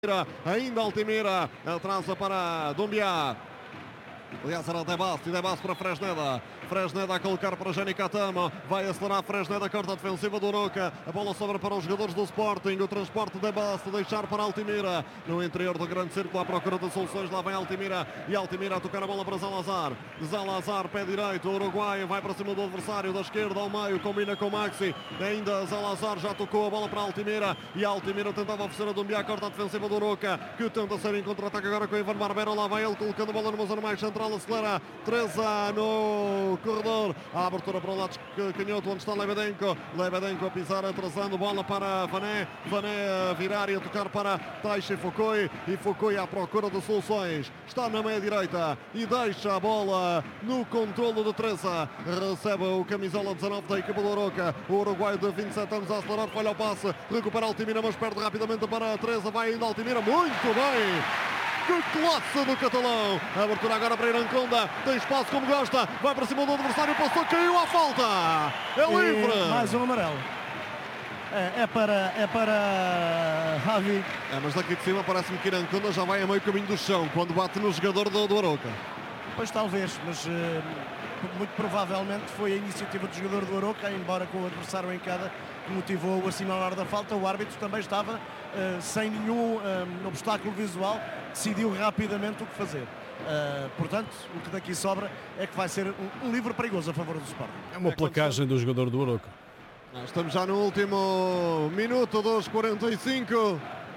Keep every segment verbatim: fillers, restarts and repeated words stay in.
Ainda Altimira, atrasa para Dumbiá. Aliás, era Debast, e Debast para Fresneda. Fresneda a colocar para Jenny Katama. Vai acelerar Fresneda, corta a defensiva do Oroca. A bola sobra para os jogadores do Sporting. O transporte de Debast, deixar para Altimira. No interior do grande círculo à procura de soluções. Lá vem Altimira. E Altimira a tocar a bola para Zalazar. Zalazar, pé direito. O uruguaio vai para cima do adversário. Da esquerda ao meio, combina com Maxi. Ainda Zalazar já tocou a bola para Altimira. E Altimira tentava oferecer a Dumbiá, corta a defensiva do Oroca, que tenta ser em contra-ataque agora com Ivan Barbero. Lá vai ele colocando a bola numa zona mais central. Acelera Treza no corredor. A abertura para o lado canhoto, onde está Lebedenko. Lebedenko a pisar, atrasando. Bola para Vané. Vané a virar e a tocar para Taixa e Foucault. E Foucault à procura de soluções. Está na meia-direita e deixa a bola no controlo de Treza. Recebe o camisola dezanove da equipa do Oroca. O uruguaio de vinte e sete anos a acelerar. Falha ao passe. Recupera Altimira, mas perde rapidamente para Treza. Vai ainda Altimira. Muito bem. Que classe do catalão. A abertura agora para Iranconda. Tem espaço como gosta. Vai para cima do adversário. Passou, caiu à falta. É livre. E mais um amarelo. É, é para, é para Javi. É, mas daqui de cima parece-me que Iranconda já vai a meio caminho do chão quando bate no jogador do, do Oroca. Pois talvez, mas uh, muito provavelmente foi a iniciativa do jogador do Oroca, embora com o adversário em cada, que motivou o assinalar da falta. O árbitro também estava uh, sem nenhum uh, obstáculo visual, decidiu rapidamente o que fazer. Uh, portanto, o que daqui sobra é que vai ser um, um livre perigoso a favor do Sporting. É uma placagem do jogador do Oroca. Nós estamos já no último minuto dos quarenta e cinco.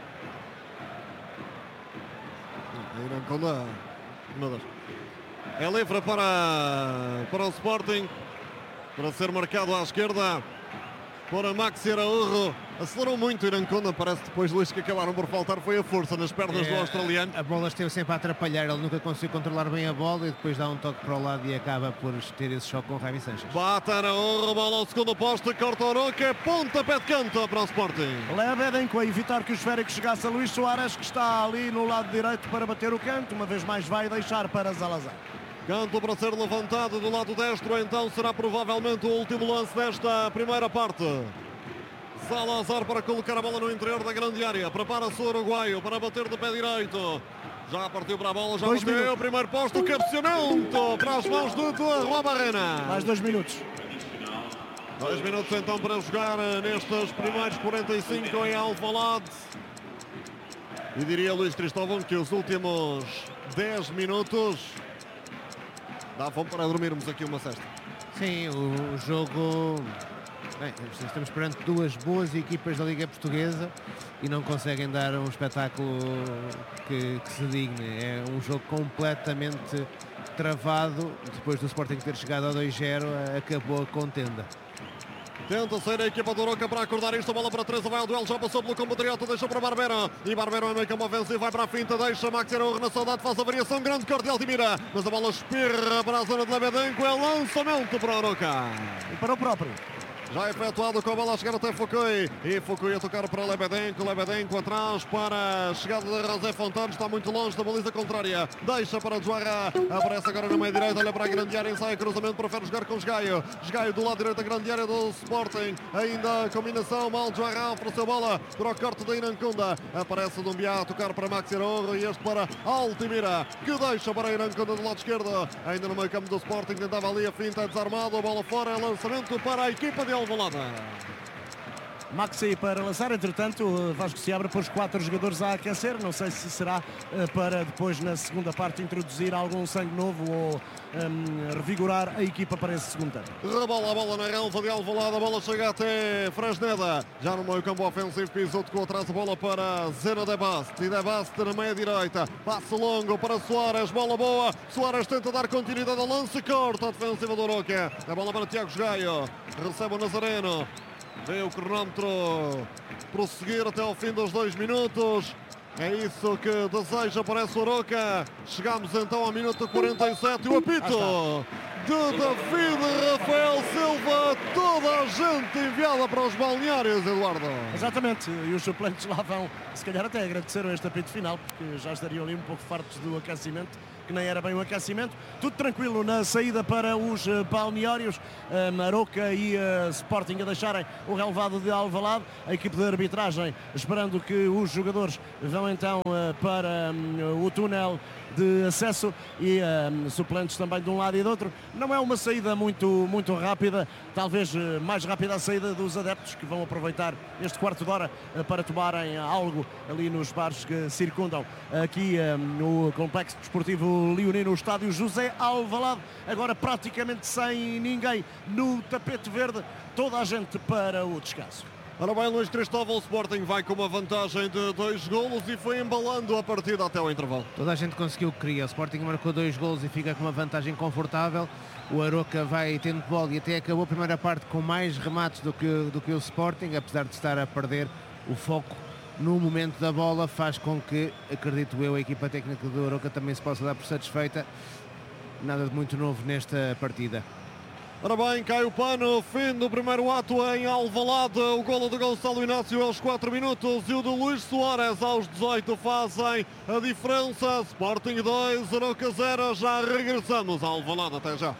Iranconda. Meu Deus. É livre para, para o Sporting, para ser marcado à esquerda para Maxi Araújo. Acelerou muito Iranconda, parece depois Luís que acabaram por faltar foi a força nas pernas é, do australiano. A bola esteve sempre a atrapalhar, ele nunca conseguiu controlar bem a bola e depois dá um toque para o lado e acaba por ter esse choque com o Javi Sanches. Bate Araújo, bola ao segundo posto, corta o Oroca, pontapé de canto para o Sporting. Lebedenko a evitar que o esférico chegasse a Luís Soares, que está ali no lado direito para bater o canto, uma vez mais vai deixar para Zalazar. Canto para ser levantado do lado destro, então será provavelmente o último lance desta primeira parte. Zalazar para colocar a bola no interior da grande área. Prepara-se o uruguaio para bater de pé direito. Já partiu para a bola, já dois bateu minutos. O primeiro posto, cabeceamento para as mãos de Rua Barrena. Mais dois minutos. Dois minutos então para jogar nestes primeiros quarenta e cinco em Alvalade. E diria Luís Cristóvão que os últimos dez minutos davam para dormirmos aqui uma cesta. Sim, o jogo... Bem, estamos perante duas boas equipas da Liga Portuguesa e não conseguem dar um espetáculo que, que se digne. É um jogo completamente travado. Depois do Sporting ter chegado a dois zero, acabou a contenda. Tenta sair a equipa do Oroca para acordar isto. A bola para Treza, vai ao duelo, já passou pelo compatriota, deixa para Barbero. E Barbero é meio campo ofensivo, vai para a finta, deixa Maxi Araújo na saudade, faz a variação, grande corte de Altimira. Mas a bola espirra para a zona de Lebedenko, é lançamento para o Oroca. E para o próprio. Já efetuado com a bola a chegar até Foucault. E Foucault a tocar para Lebedenko. Lebedenko atrás para a chegada de José Fontano. Está muito longe da baliza contrária. Deixa para Joarra. Aparece agora na meia direita. Olha para a grande área. Ensaia cruzamento. Prefere jogar com Esgaio. Esgaio do lado direito da grande área do Sporting. Ainda a combinação. Mal Joarra ofereceu bola para o corte da Iranconda. Aparece Dumbiá a tocar para Maxi Araújo. E este para Altimira, que deixa para a Iranconda do lado esquerdo. Ainda no meio campo do Sporting. Tentava ali a finta. Desarmado. A bola fora. Lançamento para a equipa de Alvalade. Maxi para lançar, entretanto Vasco Seabra pôs quatro jogadores a aquecer, não sei se será para depois na segunda parte introduzir algum sangue novo ou um, revigorar a equipa para esse segundo tempo. Rebola a bola na relva de Alvalade, a bola chega até Fresneda, já no meio campo ofensivo, pisou, tocou atrás a bola para Zena Debast, e Debast na meia direita, passo longo para Soares, bola boa, Soares tenta dar continuidade ao lance, corta a defensiva do Oroca, a bola para Tiago Esgaio, recebe o Nazareno. Vê o cronómetro prosseguir até ao fim dos dois minutos. É isso que deseja para essa Oroca. Chegamos então ao minuto quarenta e sete. O apito de David Rafael Silva. Toda a gente enviada para os balneários, Eduardo. Exatamente. E os suplentes lá vão, se calhar, até agradeceram este apito final, porque já estariam ali um pouco fartos do aquecimento que nem era bem um aquecimento. Tudo tranquilo na saída para os balneários, Aroca e Sporting a deixarem o relevado de Alvalade. A equipe de arbitragem esperando que os jogadores vão então para o túnel de acesso e um, suplentes também de um lado e do outro. Não é uma saída muito, muito rápida, talvez uh, mais rápida a saída dos adeptos, que vão aproveitar este quarto de hora uh, para tomarem algo ali nos bares que circundam aqui um, no Complexo Desportivo Leonino, o estádio José Alvalade, agora praticamente sem ninguém no tapete verde, toda a gente para o descanso. Ora bem, Luís Cristóvão, o Sporting vai com uma vantagem de dois golos e foi embalando a partida até ao intervalo. Toda a gente conseguiu o que queria. O Sporting marcou dois golos e fica com uma vantagem confortável. O Aroca vai tendo bola e até acabou a primeira parte com mais remates do que, do que o Sporting, apesar de estar a perder o foco no momento da bola, faz com que, acredito eu, a equipa técnica do Aroca também se possa dar por satisfeita. Nada de muito novo nesta partida. Ora bem, cai o pano, fim do primeiro ato em Alvalade, o golo de Gonçalo Inácio aos quatro minutos e o de Luís Soares aos dezoito fazem a diferença. Sporting dois, Aroca zero, já regressamos a Alvalade, até já.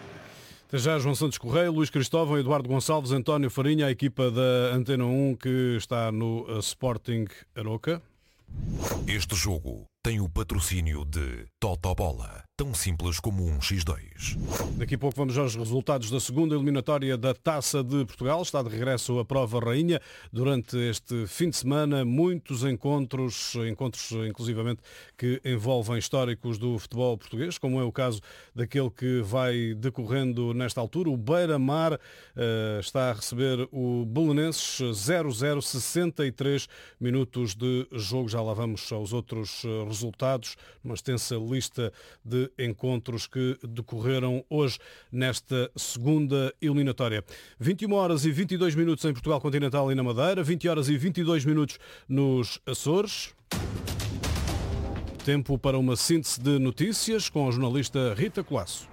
Até já, João Santos Correia, Luís Cristóvão, Eduardo Gonçalves, António Farinha, a equipa da Antena um que está no Sporting Aroca. Este jogo tem o patrocínio de Totobola, tão simples como um xis dois. Daqui a pouco vamos aos resultados da segunda eliminatória da Taça de Portugal. Está de regresso a prova rainha. Durante este fim de semana, muitos encontros, encontros inclusivamente que envolvem históricos do futebol português, como é o caso daquele que vai decorrendo nesta altura. O Beira-Mar uh, está a receber o Belenenses zero zero, sessenta e três minutos de jogo. Já lá vamos aos outros resultados, uma extensa lista de encontros que decorreram hoje nesta segunda eliminatória. vinte e uma horas e vinte e dois minutos em Portugal Continental e na Madeira, vinte horas e vinte e dois minutos nos Açores. Tempo para uma síntese de notícias com a jornalista Rita Colasso.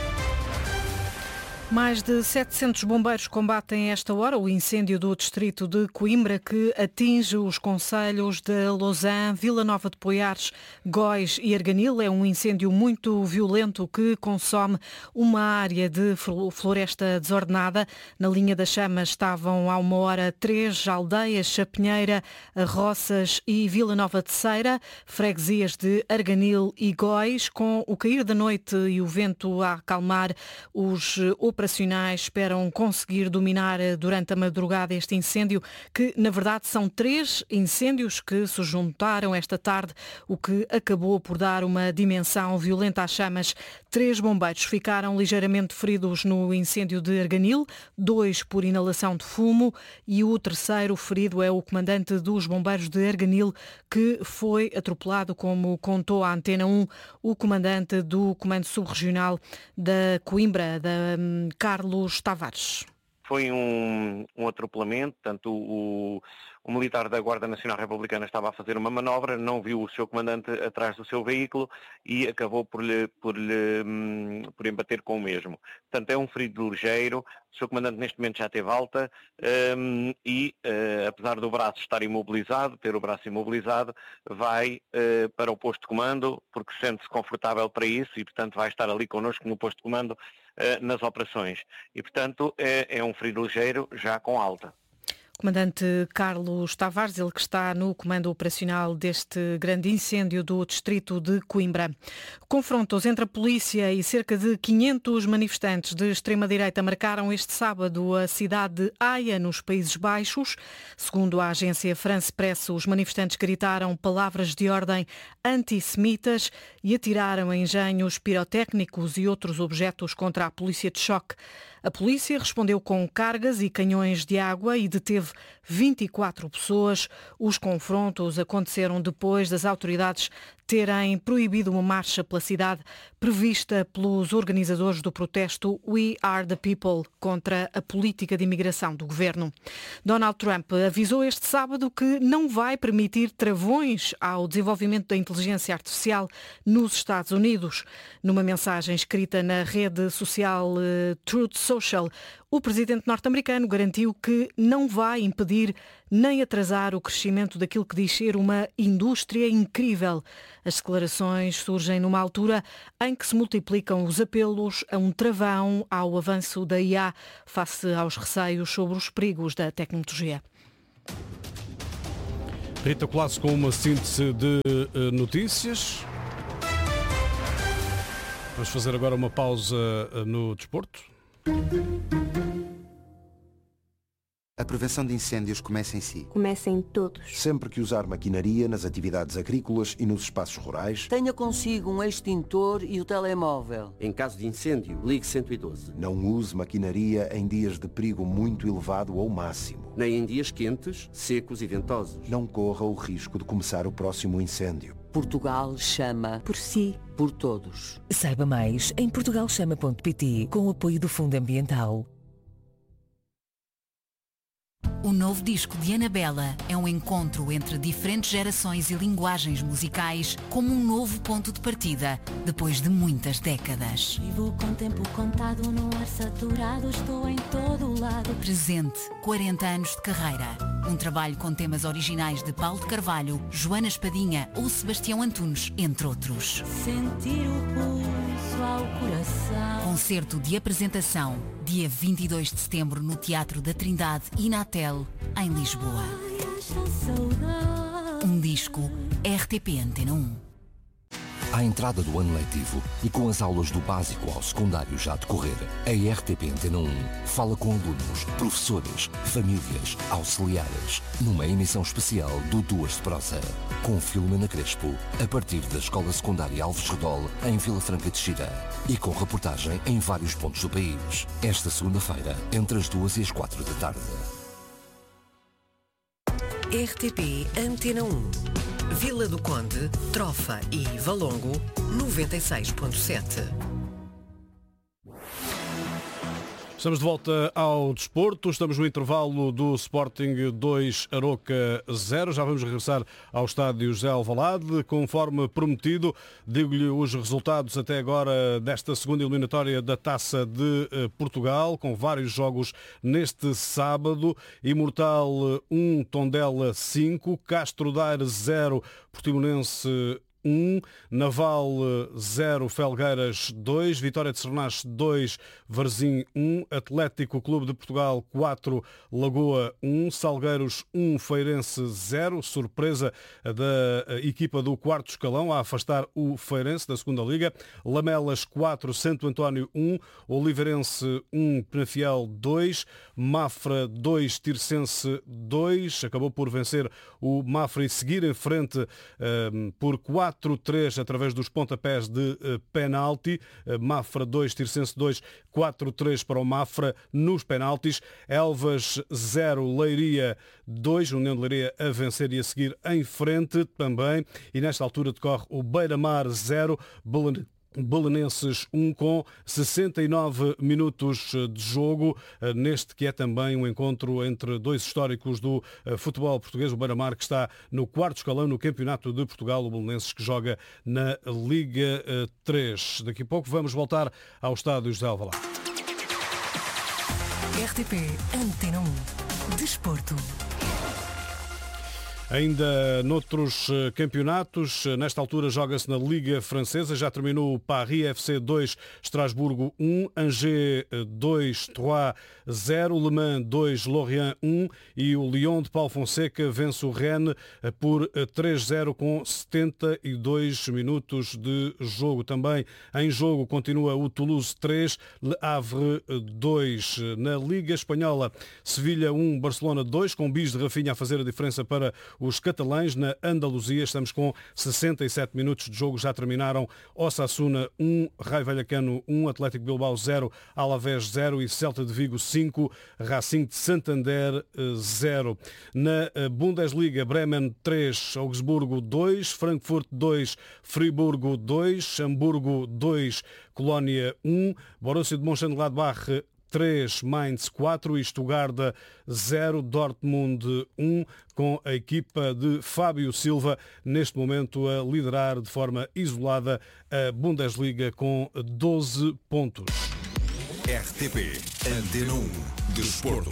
Mais de setecentos bombeiros combatem a esta hora o incêndio do distrito de Coimbra, que atinge os concelhos de Lousã, Vila Nova de Poiares, Góis e Arganil. É um incêndio muito violento que consome uma área de floresta desordenada. Na linha das chamas estavam há uma hora três aldeias: Chapinheira, Roças e Vila Nova de Ceira, freguesias de Arganil e Góis. Com o cair da noite e o vento a acalmar, os operacionais esperam conseguir dominar durante a madrugada este incêndio, que na verdade são três incêndios que se juntaram esta tarde, o que acabou por dar uma dimensão violenta às chamas. Três bombeiros ficaram ligeiramente feridos no incêndio de Arganil, dois por inalação de fumo, e o terceiro ferido é o comandante dos bombeiros de Arganil, que foi atropelado, como contou à Antena um o comandante do Comando Subregional da Coimbra, da Carlos Tavares. Foi um, um atropelamento, portanto o, o militar da Guarda Nacional Republicana estava a fazer uma manobra, não viu o seu comandante atrás do seu veículo e acabou por lhe, por lhe hum, por embater com o mesmo. Portanto, é um ferido ligeiro, o seu comandante neste momento já teve alta hum, e, uh, apesar do braço estar imobilizado, ter o braço imobilizado, vai uh, para o posto de comando, porque sente-se confortável para isso e, portanto, vai estar ali connosco no posto de comando uh, nas operações. E, portanto, é, é um ferido ligeiro já com alta. Comandante Carlos Tavares, ele que está no comando operacional deste grande incêndio do distrito de Coimbra. Confrontos entre a polícia e cerca de quinhentos manifestantes de extrema-direita marcaram este sábado a cidade de Haia, nos Países Baixos. Segundo a agência France Press, os manifestantes gritaram palavras de ordem antissemitas e atiraram engenhos pirotécnicos e outros objetos contra a polícia de choque. A polícia respondeu com cargas e canhões de água e deteve vinte e quatro pessoas. Os confrontos aconteceram depois das autoridades terem proibido uma marcha pela cidade prevista pelos organizadores do protesto We Are the People contra a política de imigração do governo. Donald Trump avisou este sábado que não vai permitir travões ao desenvolvimento da inteligência artificial nos Estados Unidos. Numa mensagem escrita na rede social uh, Truth Social, O presidente norte-americano garantiu que não vai impedir nem atrasar o crescimento daquilo que diz ser uma indústria incrível. As declarações surgem numa altura em que se multiplicam os apelos a um travão ao avanço da I A face aos receios sobre os perigos da tecnologia. Rita Colasso com uma síntese de uh, notícias. Vamos fazer agora uma pausa uh, no desporto. A prevenção de incêndios começa em si. Começa em todos. Sempre que usar maquinaria nas atividades agrícolas e nos espaços rurais, tenha consigo um extintor e o telemóvel. Em caso de incêndio, ligue cento e doze. Não use maquinaria em dias de perigo muito elevado ou máximo. Nem em dias quentes, secos e ventosos. Não corra o risco de começar o próximo incêndio. Portugal chama por si, por todos. Saiba mais em portugal chama ponto pt com o apoio do Fundo Ambiental. O novo disco de Anabela é um encontro entre diferentes gerações e linguagens musicais como um novo ponto de partida, depois de muitas décadas. Vivo com tempo contado, no ar saturado, estou em todo lado. Presente, quarenta anos de carreira. Um trabalho com temas originais de Paulo de Carvalho, Joana Espadinha ou Sebastião Antunes, entre outros. Sentir o pulso ao coração. Concerto de apresentação, dia vinte e dois de setembro no Teatro da Trindade e na Tel, em Lisboa. Um disco R T P Antena um. À entrada do ano letivo e com as aulas do básico ao secundário já a decorrer, a R T P Antena um fala com alunos, professores, famílias, auxiliares, numa emissão especial do Duas de Prosa, com Filomena Crespo, a partir da Escola Secundária Alves Redol, em Vila Franca de Xira, e com reportagem em vários pontos do país, esta segunda-feira, entre as duas e as quatro da tarde. R T P Antena um. Vila do Conde, Trofa e Valongo, noventa e seis ponto sete. Estamos de volta ao desporto, estamos no intervalo do Sporting dois, Aroca zero. Já vamos regressar ao estádio José Alvalade. Conforme prometido, digo-lhe os resultados até agora desta segunda eliminatória da Taça de Portugal, com vários jogos neste sábado. Imortal um, Tondela cinco, Castro Daire zero, Portimonense um, Naval zero, Felgueiras dois, Vitória de Sernache dois, Varzim um, Atlético Clube de Portugal quatro, Lagoa um, Salgueiros um, Feirense zero, surpresa da equipa do quarto escalão a afastar o Feirense da segunda Liga. Lamelas quatro, Santo António um, Oliveirense um, Penafiel dois, Mafra dois, Tirsense dois, acabou por vencer o Mafra e seguir em frente um, por quatro a três através dos pontapés de uh, penalti. Uh, Mafra dois, Tirsense dois, quatro a três para o Mafra nos penaltis. Elvas zero, Leiria dois, União de Leiria a vencer e a seguir em frente também. E nesta altura decorre o Beira-Mar zero, Belenenses Belenenses um, com sessenta e nove minutos de jogo, neste que é também um encontro entre dois históricos do futebol português, o Beira-Mar, que está no quarto escalão no Campeonato de Portugal, o Belenenses, que joga na Liga três. Daqui a pouco vamos voltar ao estádio José Alvalade. R T P Antena um. Desporto. Ainda noutros campeonatos, nesta altura joga-se na Liga Francesa, já terminou o Paris F C dois, Estrasburgo um, Angers dois, Troyes zero, Le Mans dois, Lorient um e o Lyon de Paulo Fonseca vence o Rennes por três a zero com setenta e dois minutos de jogo. Também em jogo continua o Toulouse três, Le Havre dois. Na Liga Espanhola, Sevilha um, Barcelona dois, com bis de Rafinha a fazer a diferença para os catalães. Na Andaluzia estamos com sessenta e sete minutos de jogo, já terminaram Osasuna um, Raio Vallecano um, Atlético Bilbao zero, Alavés zero e Celta de Vigo cinco, Racing de Santander zero. Na Bundesliga, Bremen três, Augsburgo dois, Frankfurt dois, Friburgo dois, Hamburgo dois, Colónia um, Borussia de Mönchengladbach três, Mainz quatro e Stuttgart zero, Dortmund um, com a equipa de Fábio Silva neste momento a liderar de forma isolada a Bundesliga com doze pontos. R T P Antena um Desporto.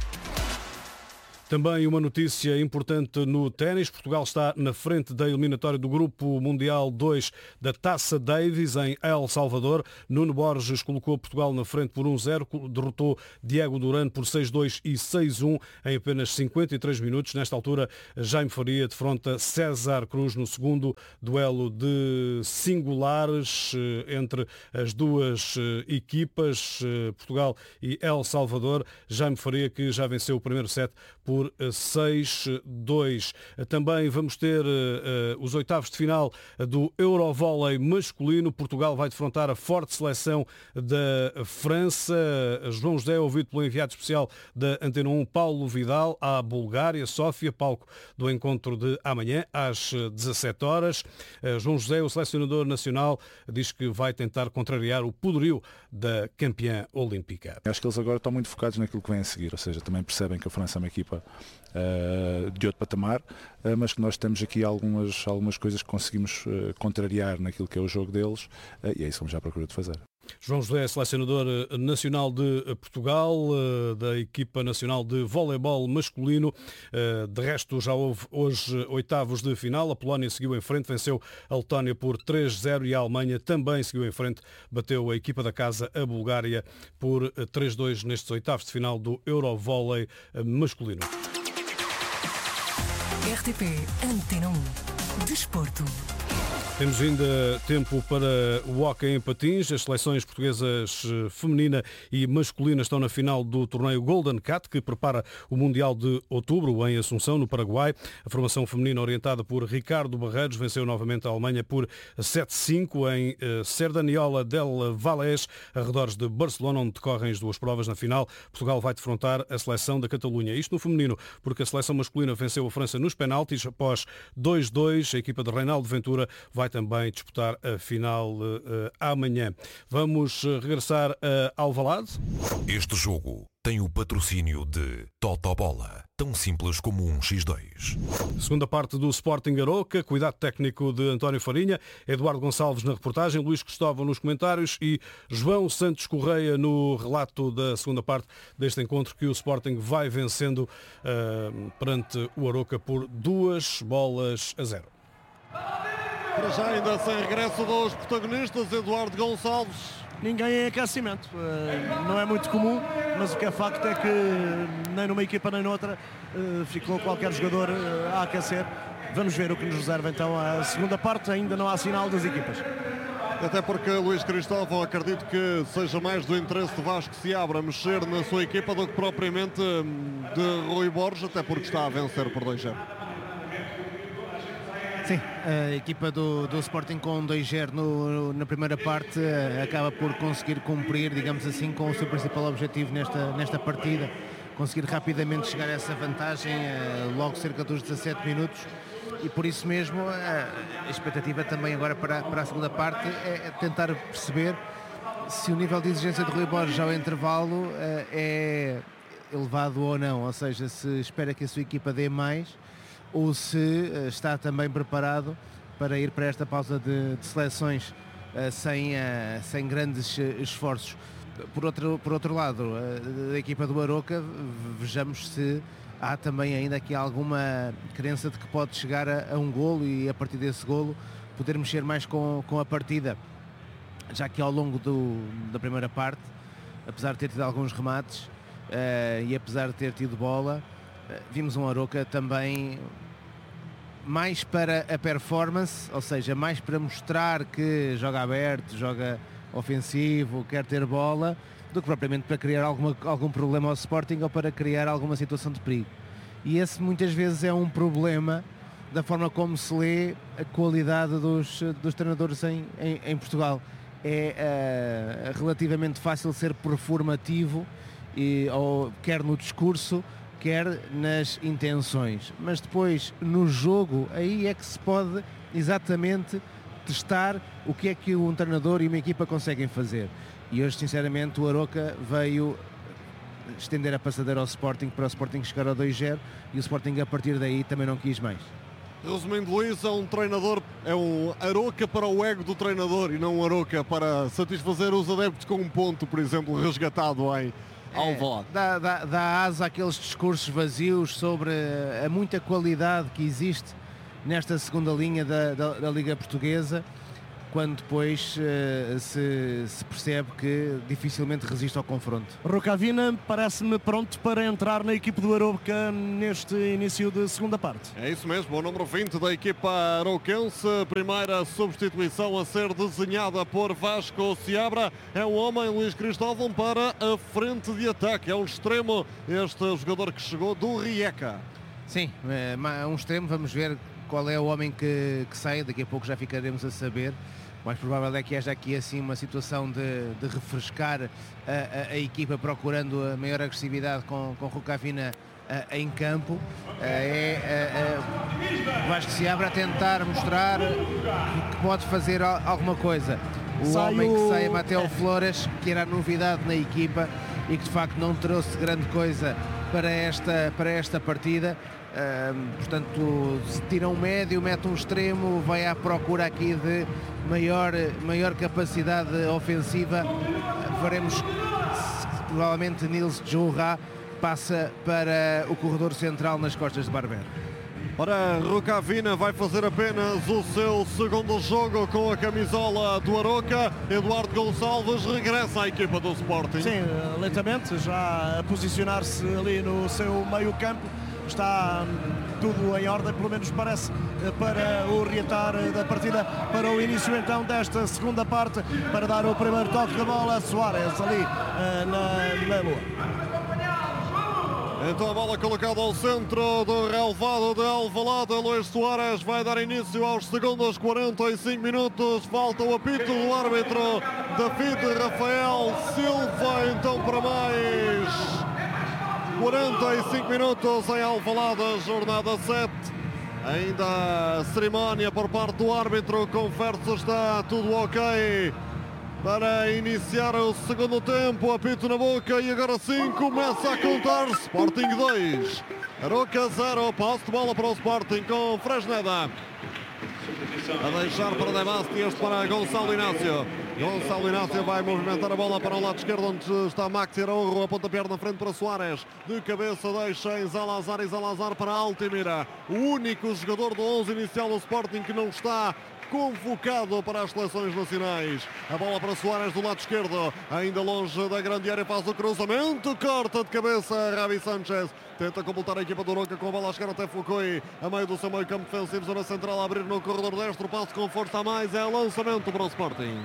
Também uma notícia importante no ténis. Portugal está na frente da eliminatória do Grupo Mundial dois da Taça Davis em El Salvador. Nuno Borges colocou Portugal na frente por um zero, derrotou Diego Duran por seis dois e seis um em apenas cinquenta e três minutos. Nesta altura, Jaime Faria defronta César Cruz no segundo duelo de singulares entre as duas equipas, Portugal e El Salvador. Jaime Faria, que já venceu o primeiro set por por seis dois. Também vamos ter uh, os oitavos de final do Eurovôlei masculino. Portugal vai defrontar a forte seleção da França. João José, ouvido pelo enviado especial da Antena um, Paulo Vidal, à Bulgária, Sófia, palco do encontro de amanhã, às dezassete horas. Uh, João José, o selecionador nacional, diz que vai tentar contrariar o poderio da campeã olímpica. Acho que eles agora estão muito focados naquilo que vem a seguir, ou seja, também percebem que a França é uma equipa uh, de outro patamar, uh, mas que nós temos aqui algumas, algumas coisas que conseguimos uh, contrariar naquilo que é o jogo deles, uh, e é isso que vamos já à procura de fazer. João José, selecionador nacional de Portugal, da equipa nacional de voleibol masculino. De resto, já houve hoje oitavos de final. A Polónia seguiu em frente, venceu a Letónia por três zero e a Alemanha também seguiu em frente, bateu a equipa da casa, a Bulgária, por três dois nestes oitavos de final do Eurovôlei masculino. R T P Antena um Desporto. Temos ainda tempo para o hóquei em patins. As seleções portuguesas feminina e masculina estão na final do torneio Golden Cat, que prepara o Mundial de outubro em Assunção, no Paraguai. A formação feminina, orientada por Ricardo Barreiros, venceu novamente a Alemanha por sete cinco em Cerdaniola del Vallès, arredores de Barcelona, onde decorrem as duas provas. Na final, Portugal vai defrontar a seleção da Catalunha. Isto no feminino, porque a seleção masculina venceu a França nos penaltis após dois dois. A equipa de Reinaldo Ventura vai também disputar a final uh, amanhã. Vamos uh, regressar a Alvalade. Este jogo tem o patrocínio de Totobola, tão simples como um xis dois. Segunda parte do Sporting Aroca, cuidado técnico de António Farinha, Eduardo Gonçalves na reportagem, Luís Cristóvão nos comentários e João Santos Correia no relato da segunda parte deste encontro, que o Sporting vai vencendo uh, perante o Aroca por duas bolas a zero. Para já ainda sem regresso dos protagonistas, Eduardo Gonçalves. Ninguém em aquecimento, não é muito comum, mas o que é facto é que nem numa equipa nem noutra ficou qualquer jogador a aquecer. Vamos ver o que nos reserva então a segunda parte, ainda não há sinal das equipas. Até porque Luís Cristóvão, acredito que seja mais do interesse de Vasco Seabra mexer na sua equipa do que propriamente de Rui Borges, até porque está a vencer por dois zero. Sim, a equipa do, do Sporting com dois zero no, na primeira parte acaba por conseguir cumprir, digamos assim, com o seu principal objetivo nesta, nesta partida, conseguir rapidamente chegar a essa vantagem, logo cerca dos dezassete minutos, e por isso mesmo a expectativa também agora para, para a segunda parte é tentar perceber se o nível de exigência de Rui Borges ao intervalo é elevado ou não, ou seja, se espera que a sua equipa dê mais, ou se está também preparado para ir para esta pausa de, de seleções uh, sem, uh, sem grandes uh, esforços. Por outro, por outro lado, uh, da equipa do Aroca, vejamos se há também ainda aqui alguma crença de que pode chegar a, a um golo e a partir desse golo poder mexer mais com, com a partida, já que ao longo do, da primeira parte, apesar de ter tido alguns remates uh, e apesar de ter tido bola, uh, vimos um Aroca também mais para a performance, ou seja, mais para mostrar que joga aberto, joga ofensivo, quer ter bola, do que propriamente para criar alguma, algum problema ao Sporting ou para criar alguma situação de perigo. E esse muitas vezes é um problema da forma como se lê a qualidade dos, dos treinadores em, em, em Portugal. É uh, relativamente fácil ser performativo, e, ou, quer no discurso, quer nas intenções, mas depois no jogo aí é que se pode exatamente testar o que é que um treinador e uma equipa conseguem fazer. E hoje, sinceramente, o Aroca veio estender a passadeira ao Sporting para o Sporting chegar ao dois zero, e o Sporting a partir daí também não quis mais. Resumindo, Luís, é um treinador, é um Aroca para o ego do treinador e não um Aroca para satisfazer os adeptos com um ponto, por exemplo, resgatado em Alvalade. É, dá, dá, dá asa àqueles discursos vazios sobre a muita qualidade que existe nesta segunda linha da, da, da Liga Portuguesa, quando depois uh, se, se percebe que dificilmente resiste ao confronto. Rocavina parece-me pronto para entrar na equipe do Aroca neste início de segunda parte. É isso mesmo, o número vinte da equipa arouquense, primeira substituição a ser desenhada por Vasco Seabra, é um homem, Luís Cristóvão, para a frente de ataque, é um extremo, este jogador que chegou do Rijeka. Sim, é um extremo, vamos ver qual é o homem que, que sai, daqui a pouco já ficaremos a saber. O mais provável é que haja aqui assim uma situação de, de refrescar a, a, a equipa procurando a maior agressividade com, com Rocavina a, em campo. É o Vasco Seabra a tentar mostrar que pode fazer alguma coisa. O sai homem que o... sai é Mateo Flores, que era novidade na equipa e que de facto não trouxe grande coisa para esta, para esta partida. Uh, portanto, se tira um médio, mete um extremo, vai à procura aqui de maior, maior capacidade ofensiva. Uh, veremos se, provavelmente Nils Djourra passa para o corredor central nas costas de Barber. Ora, Rocavina vai fazer apenas o seu segundo jogo com a camisola do Aroca. Eduardo Gonçalves regressa à equipa do Sporting. Sim, lentamente, já a posicionar-se ali no seu meio campo. Está tudo em ordem, pelo menos parece, para o reatar da partida, para o início então desta segunda parte, para dar o primeiro toque de bola a Soares ali na, na lua. Então a bola colocada ao centro do relvado de Alvalade. Luís Soares vai dar início aos segundos quarenta e cinco minutos. Falta o apito do árbitro David Rafael Silva, então para mais quarenta e cinco minutos em Alvalade, jornada sete. Ainda a cerimónia por parte do árbitro, confere se está tudo ok para iniciar o segundo tempo. Apito na boca e agora sim começa a contar. Sporting dois, Aroca zero. Passo de bola para o Sporting com Fresneda a deixar para Debasti, este para Gonçalo Inácio. Gonçalo Inácio vai movimentar a bola para o lado esquerdo, onde está Maxi Araújo, a pontapé na frente para Soares, de cabeça deixa em Zalazar e Zalazar para Altimira, o único jogador do onze inicial do Sporting que não está convocado para as seleções nacionais. A bola para Soares do lado esquerdo, ainda longe da grande área, faz o cruzamento, corta de cabeça Ravi Sanchez, tenta completar a equipa do Aroca com a bola a chegar até Foucault, a meio do seu meio campo defensivo, zona central a abrir no corredor destro, passo com força a mais, é lançamento para o Sporting.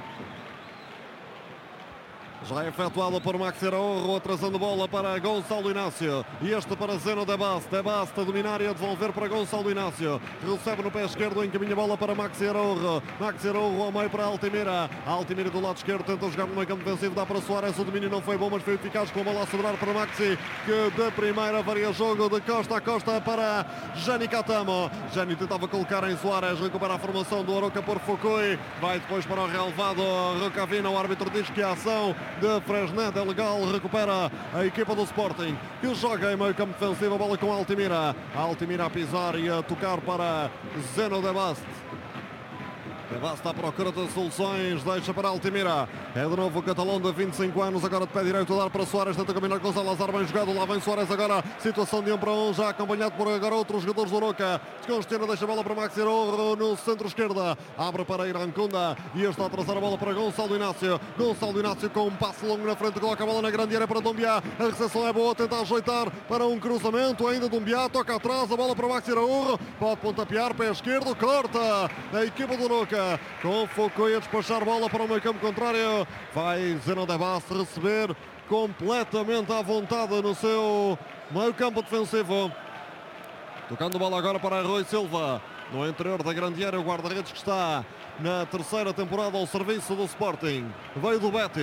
Já é efetuado por Maxi Araújo, atrasando bola para Gonçalo Inácio. E este para Zeno Debast. Debast a dominar e a devolver para Gonçalo Inácio. Recebe no pé esquerdo, encaminha a bola para Maxi Araújo. Maxi Araújo ao meio para Altimira. Altimira do lado esquerdo, tenta jogar no meio campo defensivo, dá para Soares. O domínio não foi bom, mas foi eficaz com a bola a sobrar para Maxi, que de primeira varia jogo de costa a costa para Jani Catamo. Jani tentava colocar em Soares, recupera a formação do Aroca por Foucault. Vai depois para o relevado Rocavina. O árbitro diz que a ação de Fresneda é legal, recupera a equipa do Sporting, que joga em meio campo defensivo, a bola com Altimira. Altimira a pisar e a tocar para Zeno Debast. Debast está à procura de soluções, deixa para Altimira. É de novo o catalão de vinte e cinco anos, agora de pé direito a dar para Soares, tenta combinar com Zalazar, bem jogado, lá vem Soares agora, situação de um para um, já acompanhado por agora outros jogadores do Aroca. Desconstena, deixa a bola para Maxi Araújo no centro-esquerda, abre para Irancunda e este a atrasar a bola para Gonçalo Inácio. Gonçalo Inácio com um passo longo na frente, coloca a bola na grande área para Dumbiá, a recepção é boa, tenta ajeitar para um cruzamento ainda Dumbiá, toca atrás, a bola para Maxi Araújo, pode pontapear, pé esquerdo, corta a equipa do Aroca. Com Foucault a despachar bola para o meio campo contrário, vai Zeno Debast receber completamente à vontade no seu meio campo defensivo, tocando bola agora para Rui Silva no interior da grande área, o guarda-redes que está na terceira temporada ao serviço do Sporting, veio do Betis,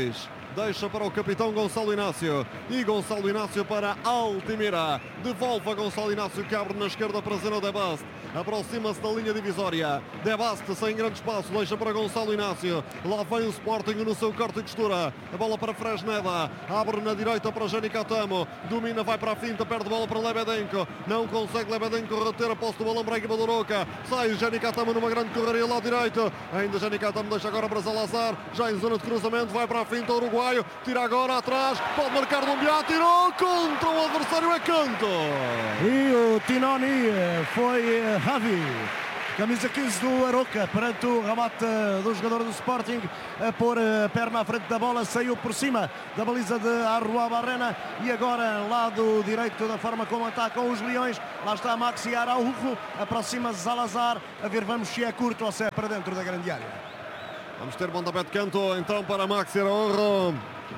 deixa para o capitão Gonçalo Inácio. E Gonçalo Inácio para Altimira. Devolve a Gonçalo Inácio, que abre na esquerda para Zeno de Bast. Aproxima-se da linha divisória. De Bast sem grande espaço, deixa para Gonçalo Inácio. Lá vem o Sporting no seu corte e costura. A bola para Fresneda. Abre na direita para Jani Catamo. Domina, vai para a finta, perde a bola para Lebedenko. Não consegue Lebedenko reter a posse do balão para a equipa do Arouca. Sai Jani Catamo numa grande correria lá direito. Ainda Jani Catamo deixa agora para Salazar. Já em zona de cruzamento, vai para a finta o uruguaio. Tira agora atrás. Pode marcar Dumbiá. Tirou contra o adversário, é canto. E o Tinoni foi Javi. Camisa quinze do Arouca, perante o remate do jogador do Sporting, a pôr a perna à frente da bola, saiu por cima da baliza de Arruabarrena e agora lado direito da forma como atacam os Leões. Lá está Maxi Araújo, aproxima Salazar, a ver vamos se é curto ou se é para dentro da grande área. Vamos ter pontapé de canto então para Maxi Araújo.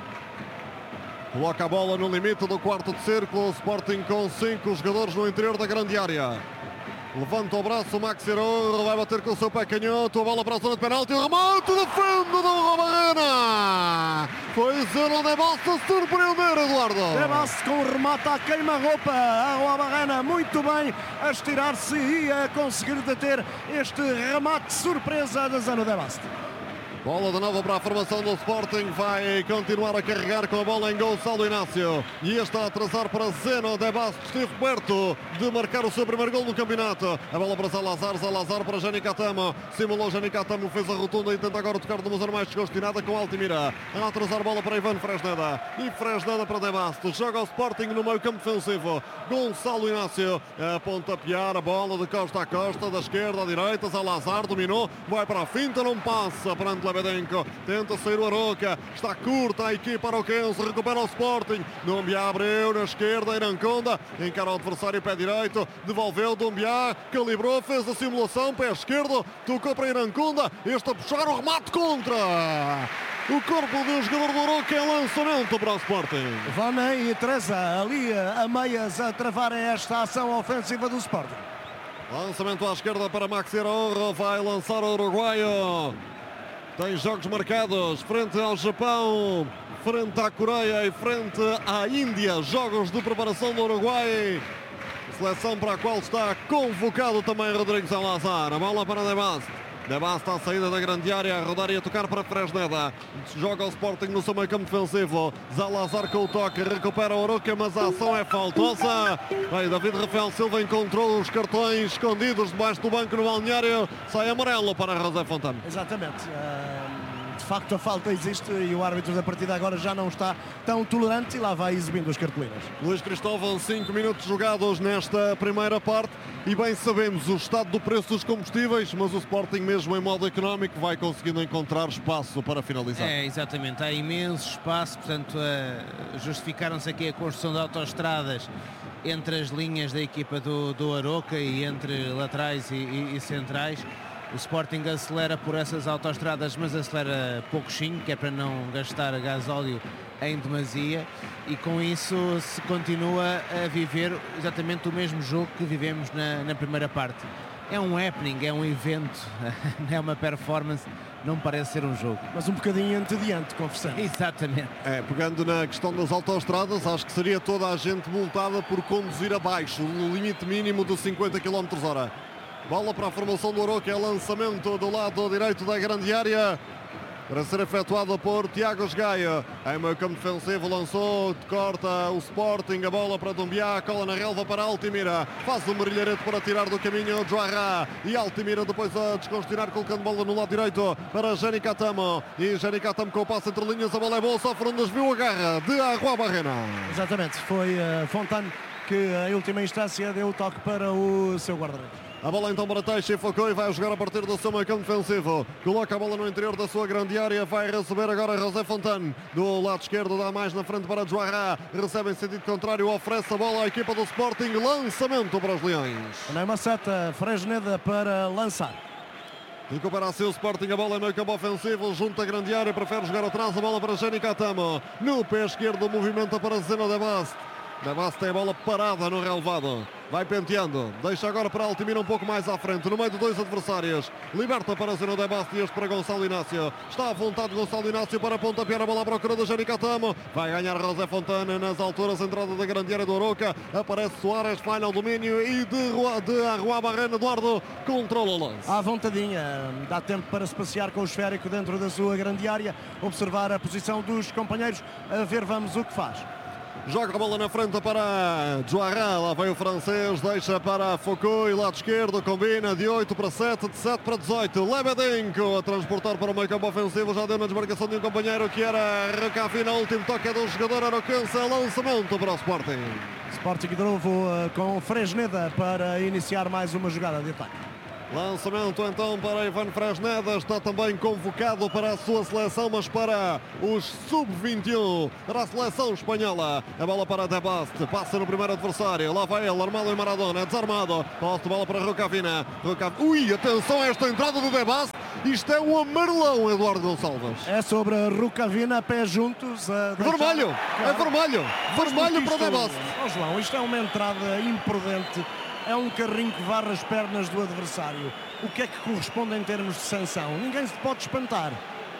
Coloca a bola no limite do quarto de círculo, Sporting com cinco jogadores no interior da grande área. Levanta o braço, Maxi Araújo vai bater com o seu pé canhoto, a bola para a zona de penalti, o remate, defende do Arruabarrena. Foi Zeno de Bast a surpreender, Eduardo. De Bast com o remate à queima-roupa, Arruabarrena muito bem a estirar-se e a conseguir deter este remate surpresa de Zeno de Bast. Bola de novo para a formação do Sporting, vai continuar a carregar com a bola em Gonçalo Inácio. E está a atrasar para Zeno de Bast, esteve perto de marcar o seu primeiro gol no campeonato. A bola para Salazar, Salazar para Jani Catamo. Simulou Jani Catamo, fez a rotunda e tenta agora tocar de uma zona mais desgostinada com Altimira. A atrasar a bola para Ivan Fresneda. E Fresneda para de Bast. Joga o Sporting no meio campo defensivo. Gonçalo Inácio a pontapear a bola de costa a costa, da esquerda à direita. Salazar dominou, vai para a finta, não passa perante Lebedenko, tenta sair o Arouca, está curta a equipa arauquense, recupera o Sporting. Dumbiá abriu na esquerda, Iranconda encara o adversário, pé direito, devolveu Dumbiá, calibrou, fez a simulação, pé esquerdo, tocou para Iranconda, este a puxar o remate contra o corpo do jogador do Arouca, em lançamento para o Sporting. Vanei e Teresa ali a meias a travarem esta ação ofensiva do Sporting. Lançamento à esquerda para Maxi Araújo, vai lançar o uruguaio. Tem jogos marcados frente ao Japão, frente à Coreia e frente à Índia. Jogos de preparação do Uruguai. Seleção para a qual está convocado também Rodrigo Salazar. A bola para De Bast. De Bast à saída da grande área, a rodar e a tocar para Fresneda. Joga o Sporting no seu meio campo defensivo. Salazar com o toque, recupera o Arouca, mas a ação é faltosa. Bem, David Rafael Silva encontrou os cartões escondidos debaixo do banco no balneário. Sai amarelo para José Fontana. Exatamente. De facto a falta existe e o árbitro da partida agora já não está tão tolerante e lá vai exibindo as cartolinas. Luís Cristóvão, cinco minutos jogados nesta primeira parte e bem sabemos o estado do preço dos combustíveis, mas o Sporting mesmo em modo económico vai conseguindo encontrar espaço para finalizar. É, exatamente, há imenso espaço, portanto uh, justificaram-se aqui a construção de autoestradas entre as linhas da equipa do, do Arouca e entre laterais e, e, e centrais. O Sporting acelera por essas autoestradas, mas acelera pouquinho, que é para não gastar gasóleo em demasia, e com isso se continua a viver exatamente o mesmo jogo que vivemos na, na primeira parte. É um happening, é um evento, não é uma performance, não parece ser um jogo. Mas um bocadinho antediante, confessando. Exatamente. É, pegando na questão das autoestradas, acho que seria toda a gente multada por conduzir abaixo, no limite mínimo de cinquenta quilómetros hora. Bola para a formação do Arouca, é lançamento do lado direito da grande área para ser efetuado por Tiago Gaia. Em meio campo defensivo lançou, corta o Sporting, a bola para Dumbiá, cola na relva para Altimira, faz o merilharete para tirar do caminho o Joará e Altimira depois a desconstinar, colocando bola no lado direito para Jani Catamo, e Jani Catamo com o passe entre linhas, a bola é boa, sofre um desvio, a garra de Arruabarrena. Exatamente, foi uh, Fontana que em última instância deu o toque para o seu guarda-redes. A bola então para Teixe, focou e vai jogar a partir do seu meio campo defensivo. Coloca a bola no interior da sua grande área, vai receber agora José Fontana. Do lado esquerdo dá mais na frente para Joará. Recebe em sentido contrário, oferece a bola à equipa do Sporting. Lançamento para os Leões. É uma seta, Fresneda para lançar. Recupera assim o Sporting, a bola é meio campo ofensivo, junto à grande área, prefere jogar atrás, a bola para Jani Catamo. No pé esquerdo, movimenta para Zeno de Bast. De Bast tem a bola parada no relevado. Vai penteando. Deixa agora para Altimira um pouco mais à frente. No meio de dois adversários. Liberta para Zeno De Bast e este para Gonçalo Inácio. Está à vontade Gonçalo Inácio para pontapear a bola à procura da Jani Catamo. Vai ganhar José Fontana nas alturas. Entrada da grande área do Arouca. Aparece Soares. Falha o domínio. E de, Rua, de Arrua Barrena. Eduardo controla o lance. À vontadinha. Dá tempo para se passear com o esférico dentro da sua grande área. Observar a posição dos companheiros. A ver, vamos o que faz. Joga a bola na frente para Joará, lá vem o francês, deixa para Foucault, lado esquerdo, combina de oito para sete, de sete para dezoito. Lebedinho a transportar para o meio campo ofensivo, já deu na desmarcação de um companheiro que era Recafina, o último toque é do jogador Aroquense, lançamento para o Sporting. Sporting de novo uh, com Fresneda para iniciar mais uma jogada de ataque. Lançamento então para Ivan Fresneda, está também convocado para a sua seleção, mas para os sub vinte e um, para a seleção espanhola. A bola para De Bast, passa no primeiro adversário, lá vai ele, armado em Maradona, é desarmado, posse de bola para Rocavina. Rocavina. Ui, atenção a esta entrada do De Bast, isto é um amarelão, Eduardo Gonçalves. É sobre Rocavina, pés juntos. A vermelho, é vermelho, vermelho para De Bast. Oh, João, isto é uma entrada imprudente. É um carrinho que varre as pernas do adversário. O que é que corresponde em termos de sanção? Ninguém se pode espantar.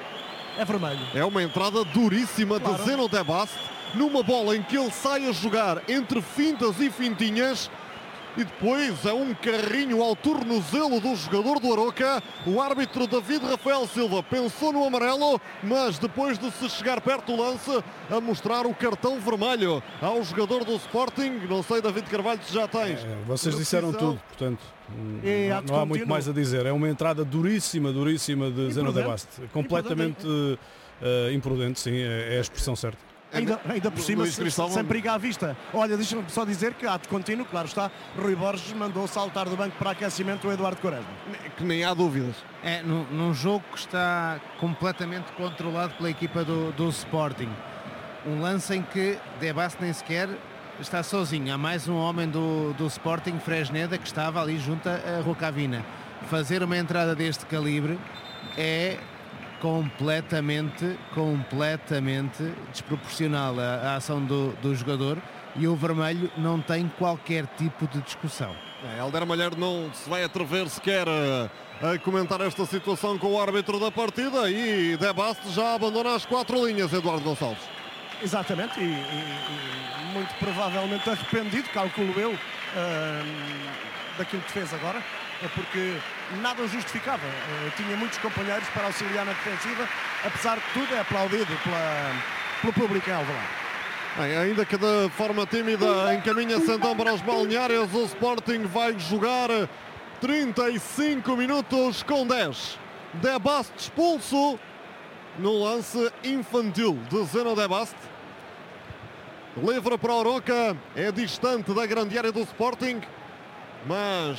É vermelho. É uma entrada duríssima claro. de Zeno De Bast numa bola em que ele sai a jogar entre fintas e fintinhas. E depois é um carrinho ao tornozelo do jogador do Arouca. O árbitro David Rafael Silva pensou no amarelo, mas depois de se chegar perto do lance, a mostrar o cartão vermelho ao jogador do Sporting. Não sei, David Carvalho, se já tens. É, vocês disseram tudo, portanto, e não, não há muito mais a dizer. É uma entrada duríssima, duríssima de Zeno De Bast. Completamente uh, imprudente, sim, é, é a expressão certa. Ainda, ainda por cima, sem, sem perigo à vista. Olha, deixa-me só dizer que, ato contínuo, claro está, Rui Borges mandou saltar do banco para aquecimento o Eduardo Quaresma. Que nem há dúvidas. É, num, num jogo que está completamente controlado pela equipa do, do Sporting. Um lance em que De Bast nem sequer está sozinho. Há mais um homem do, do Sporting, Fresneda, que estava ali junto a Rocavina. Fazer uma entrada deste calibre é completamente, completamente desproporcional a, a ação do, do jogador, e o vermelho não tem qualquer tipo de discussão. É, Helder Malheiro não se vai atrever sequer a, a comentar esta situação com o árbitro da partida, e De Bast já abandona as quatro linhas, Eduardo Gonçalves. Exatamente, e, e, e muito provavelmente arrependido, calculo eu, uh, daquilo que fez agora, porque nada o justificava. Uh, tinha muitos companheiros para auxiliar na defensiva, apesar de tudo é aplaudido pela, pelo público em Alvalade. Bem, ainda que de forma tímida encaminha-se então para os balneários. O Sporting vai jogar trinta e cinco minutos com dez. De Bast expulso no lance infantil de Zeno De Bast. Livre para o Arouca, é distante da grande área do Sporting, mas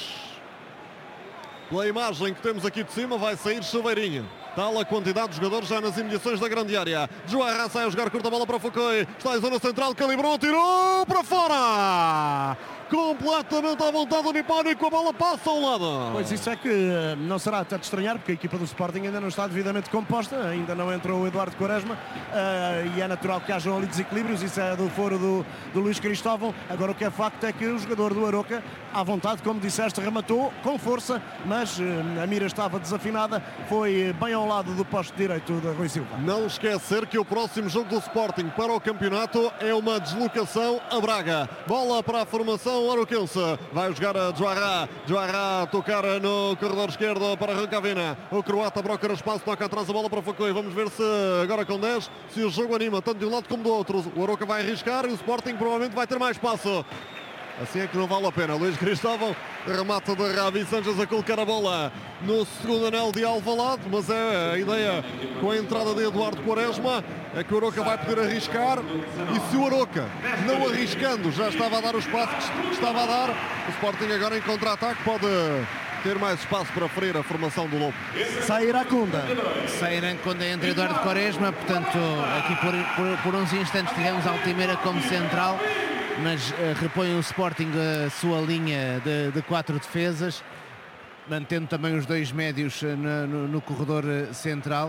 pela imagem que temos aqui de cima vai sair chuveirinho. Tal a quantidade de jogadores já nas imediações da grande área. Joarra sai a jogar, curta a bola para Foucault. Está em zona central, calibrou, tirou para fora! Completamente à vontade do Nipónico, a bola passa ao lado. Pois isso é que não será até de estranhar, porque a equipa do Sporting ainda não está devidamente composta, ainda não entrou o Eduardo Quaresma, uh, e é natural que hajam ali desequilíbrios, isso é do foro do, do Luís Cristóvão. Agora o que é facto é que o jogador do Arouca, à vontade, como disseste, rematou com força, mas uh, a mira estava desafinada, foi bem ao lado do poste direito da Rui Silva. Não esquecer que o próximo jogo do Sporting para o campeonato é uma deslocação a Braga. Bola para a formação Arouquense, vai jogar a Joarra, Joarra a tocar no corredor esquerdo para Rocavina, o croata procura espaço, toca atrás a bola para Foucault, vamos ver se agora com dez, se o jogo anima tanto de um lado como do outro. O Arouca vai arriscar e o Sporting provavelmente vai ter mais espaço. Assim é que não vale a pena. Luís Cristóvão remata de Ravi Sanches a colocar a bola no segundo anel de Alvalade, mas é a ideia com a entrada de Eduardo Quaresma é que o Arouca vai poder arriscar, e se o Arouca não arriscando já estava a dar o espaço que estava a dar, o Sporting agora em contra-ataque pode ter mais espaço para ferir a formação do Lobo. Sair a Cunda. Sair a Cunda entre Eduardo Quaresma, portanto aqui por, por, por uns instantes tivemos Altimira como central, mas uh, repõe o Sporting a sua linha de, de quatro defesas, mantendo também os dois médios uh, no, no corredor uh, central,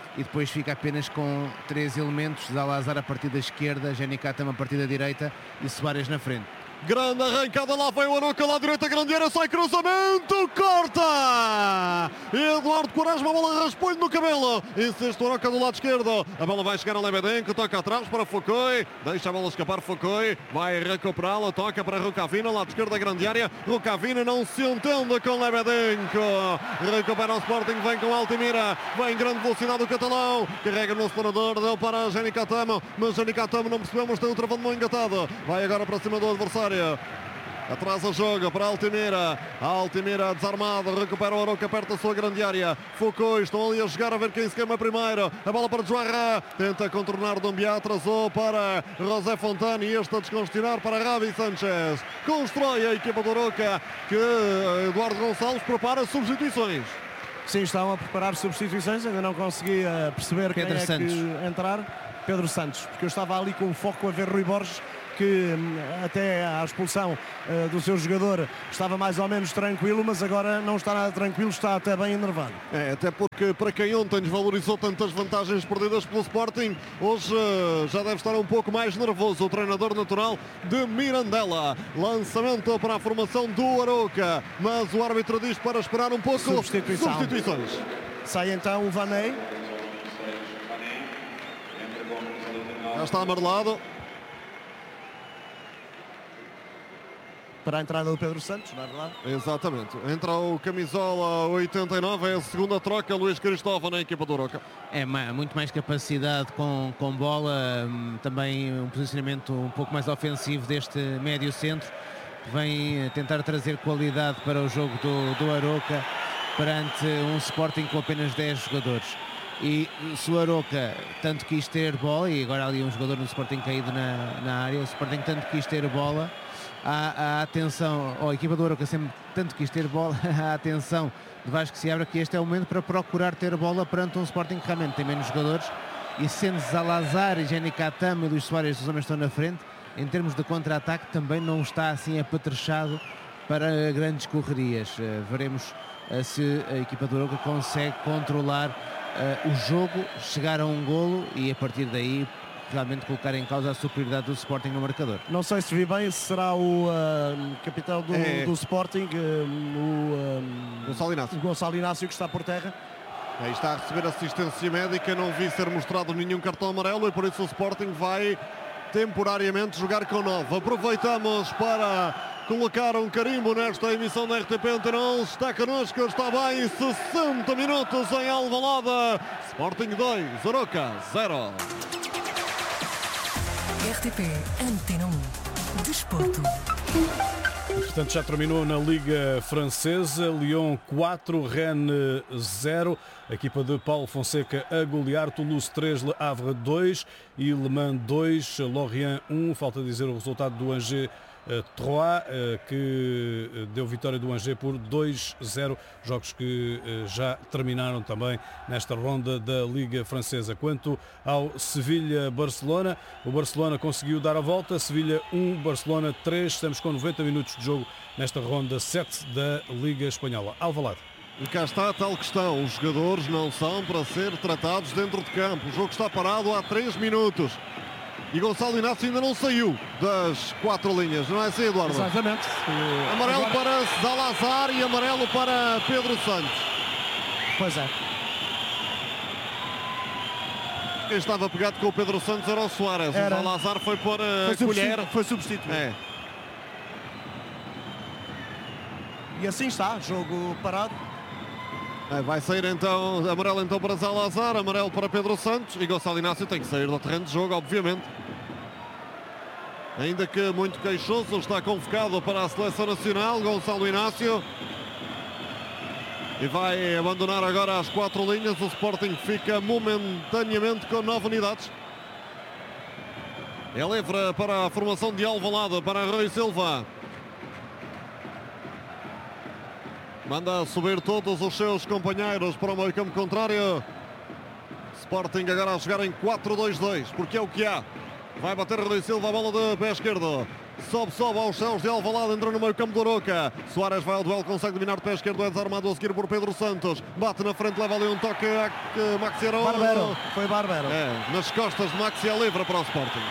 e depois fica apenas com três elementos: Zalazar a partir da esquerda, Jenny Katam a partir da direita e Soares na frente. Grande arrancada, lá vem o Arouca, lá direita, grande área, sai cruzamento, corta! Eduardo Quaresma, a bola raspou-lhe no cabelo. Insiste o Arouca do lado esquerdo. A bola vai chegar a Lebedenko, toca atrás para Foucault, deixa a bola escapar Foucault, vai recuperá-la, toca para Rukavina, lado esquerdo da grande área. Rukavina não se entende com Lebedenko. Recupera o Sporting, vem com Altimira, vem grande velocidade do catalão, carrega no acelerador, deu para Jenny Katam, mas Jenny Katam não percebeu, mas tem o travão de mão engatado. Vai agora para cima do adversário. Atrasa o jogo para Altimira. Altimira desarmado, recupera o Arouca perto da sua grande área. Foucault estão ali a jogar a ver quem se queima primeiro. A bola para Joarra, tenta contornar Dombiá, atrasou para José Fontana e este a descongestionar para Ravi Sanchez. Constrói a equipa do Arouca, que Eduardo Gonçalves prepara substituições. Sim, estão a preparar substituições, ainda não consegui uh, perceber Pedro quem é Santos. que entrar. Pedro Santos, porque eu estava ali com foco a ver Rui Borges, que até à expulsão uh, do seu jogador estava mais ou menos tranquilo, mas agora não está nada tranquilo, está até bem enervado. É, até porque para quem ontem desvalorizou tantas vantagens perdidas pelo Sporting, hoje uh, já deve estar um pouco mais nervoso o treinador natural de Mirandela. Lançamento para a formação do Arouca, mas o árbitro diz para esperar um pouco. Substituição. Substituições. Sai então o Vaney. Já está amarelado. Para a entrada do Pedro Santos, não é verdade? Exatamente. Entra o camisola oitenta e nove, é a segunda troca, Luís Cristóvão na equipa do Arouca. É muito mais capacidade com, com bola, também um posicionamento um pouco mais ofensivo deste médio centro, que vem tentar trazer qualidade para o jogo do, do Arouca perante um Sporting com apenas dez jogadores. E se o Arouca tanto quis ter bola, e agora ali um jogador no Sporting caído na, na área, o Sporting tanto quis ter bola, a, a atenção, ou a equipa do Arouca sempre tanto quis ter bola, a atenção de Vasco Seabra que este é o momento para procurar ter bola perante um Sporting que realmente tem menos jogadores, e sendo Zalazar e Jenny Katam e Luís Soares os homens estão na frente, em termos de contra-ataque também não está assim apetrechado para grandes correrias. Uh, veremos uh, se a equipa do Arouca consegue controlar uh, o jogo, chegar a um golo e a partir daí realmente colocar em causa a superioridade do Sporting no marcador. Não sei se vi bem se será o uh, capitão do, é. do Sporting, uh, o, uh, Gonçalo Inácio. o Gonçalo Inácio, que está por terra. Aí está a receber assistência médica, não vi ser mostrado nenhum cartão amarelo e por isso o Sporting vai temporariamente jogar com nove. Aproveitamos para colocar um carimbo nesta emissão da R T P Antena onze. Está connosco, está bem, sessenta minutos em Alvalade. Sporting dois, Arouca zero. R T P Antena um. Desporto. Portanto, já terminou na Liga Francesa. Lyon quatro, Rennes zero. A equipa de Paulo Fonseca a golear. Toulouse três, Le Havre dois e Le Mans dois, Lorient um. Falta dizer o resultado do Angers três, que deu vitória do Angers por dois a zero. Jogos que já terminaram também nesta ronda da Liga Francesa. Quanto ao Sevilha-Barcelona, o Barcelona conseguiu dar a volta. Sevilha um, Barcelona três. Estamos com noventa minutos de jogo nesta ronda sete da Liga Espanhola. Alvalade. E cá está a tal questão. Os jogadores não são para ser tratados dentro de campo. O jogo está parado há três minutos. E Gonçalo Inácio ainda não saiu das quatro linhas, não é assim, Eduardo? Exatamente. Amarelo Agora... para Zalazar e amarelo para Pedro Santos. Pois é. Quem estava pegado com o Pedro Santos era o Soares. Era... O Zalazar foi pôr a foi colher. Substitu... Foi substituído. É. E assim está, jogo parado. É, vai sair então, amarelo então para Zalazar, amarelo para Pedro Santos e Gonçalo Inácio tem que sair do terreno de jogo, obviamente. Ainda que muito queixoso, está convocado para a seleção nacional, Gonçalo Inácio. E vai abandonar agora as quatro linhas, o Sporting fica momentaneamente com nove unidades. É livre para a formação de Alvalade, para Rui Silva. Manda subir todos os seus companheiros para o meio campo contrário. Sporting agora a jogar em quatro dois dois, porque é o que há. Vai bater Rui Silva a bola de pé esquerdo. sobe, sobe aos céus de Alvalade, entra no meio campo do Arouca. Soares vai ao duelo, consegue dominar de pé esquerdo, é desarmado a seguir por Pedro Santos. Bate na frente, leva ali um toque a Maxi Araújo. Barbero, foi Barbero. É, nas costas de Maxi é livre para o Sporting.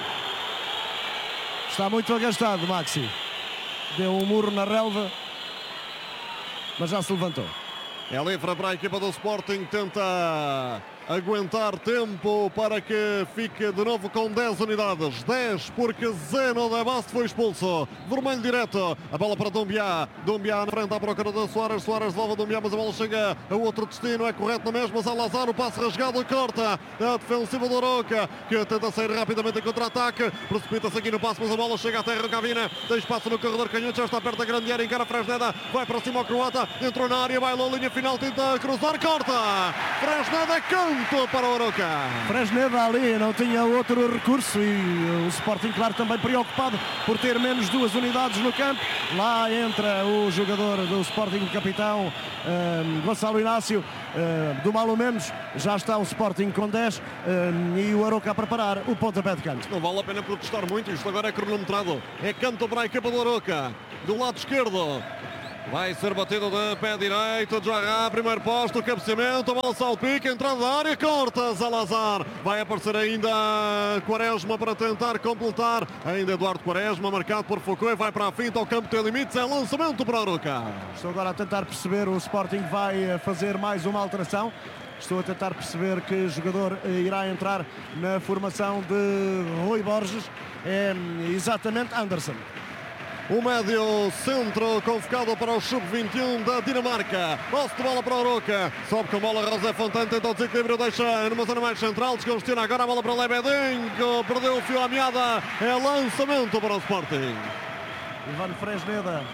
Está muito agastado, Maxi. Deu um murro na relva, mas já se levantou. É livre para a equipa do Sporting, tenta aguentar tempo para que fique de novo com dez unidades. dez porque Zeno da Bast foi expulso. Vermelho direto. A bola para Dumbiá. Dumbiá na frente à procura de Soares. Soares leva Dumbiá, mas a bola chega a outro destino. É correto na mesma. Salazar, o passe rasgado, corta a defensiva do Arouca, que tenta sair rapidamente em contra-ataque. Precipita-se aqui no passe, mas a bola chega à terra. Cavina tem espaço no corredor canhoto. Já está perto da grande área. Encara Fresneda. Vai para cima o croata. Entrou na área. Vai lá, linha final. Tenta cruzar. Corta. Fresneda canto para o Arouca. Fresneda ali não tinha outro recurso e o Sporting, claro, também preocupado por ter menos duas unidades no campo. Lá entra o jogador do Sporting, o capitão um, Gonçalo Inácio. Um, do mal ou menos, já está o Sporting com dez um, e o Arouca a preparar o pontapé de canto. Não vale a pena protestar muito, isto agora é cronometrado. É canto para a equipa do Arouca. Do lado esquerdo vai ser batido de pé direito, Jarrá, primeiro posto, o cabeceamento, a bola salpica, entrada da área, corta Salazar. Vai aparecer ainda Quaresma para tentar completar. Ainda Eduardo Quaresma, marcado por Foucault, vai para a finta, ao campo tem limites, é lançamento para a Arouca. Estou agora a tentar perceber, o Sporting vai fazer mais uma alteração. Estou a tentar perceber que jogador irá entrar na formação de Rui Borges. É exatamente Anderson. O médio centro convocado para o sub vinte e um da Dinamarca. Posse de bola para o Arouca. Sobe com bola José Fontaine, tenta o desequilíbrio, deixa numa zona mais central. Descongestiona agora a bola para Lebedenko. Perdeu o fio à meada. É lançamento para o Sporting. Ivan Fresneda.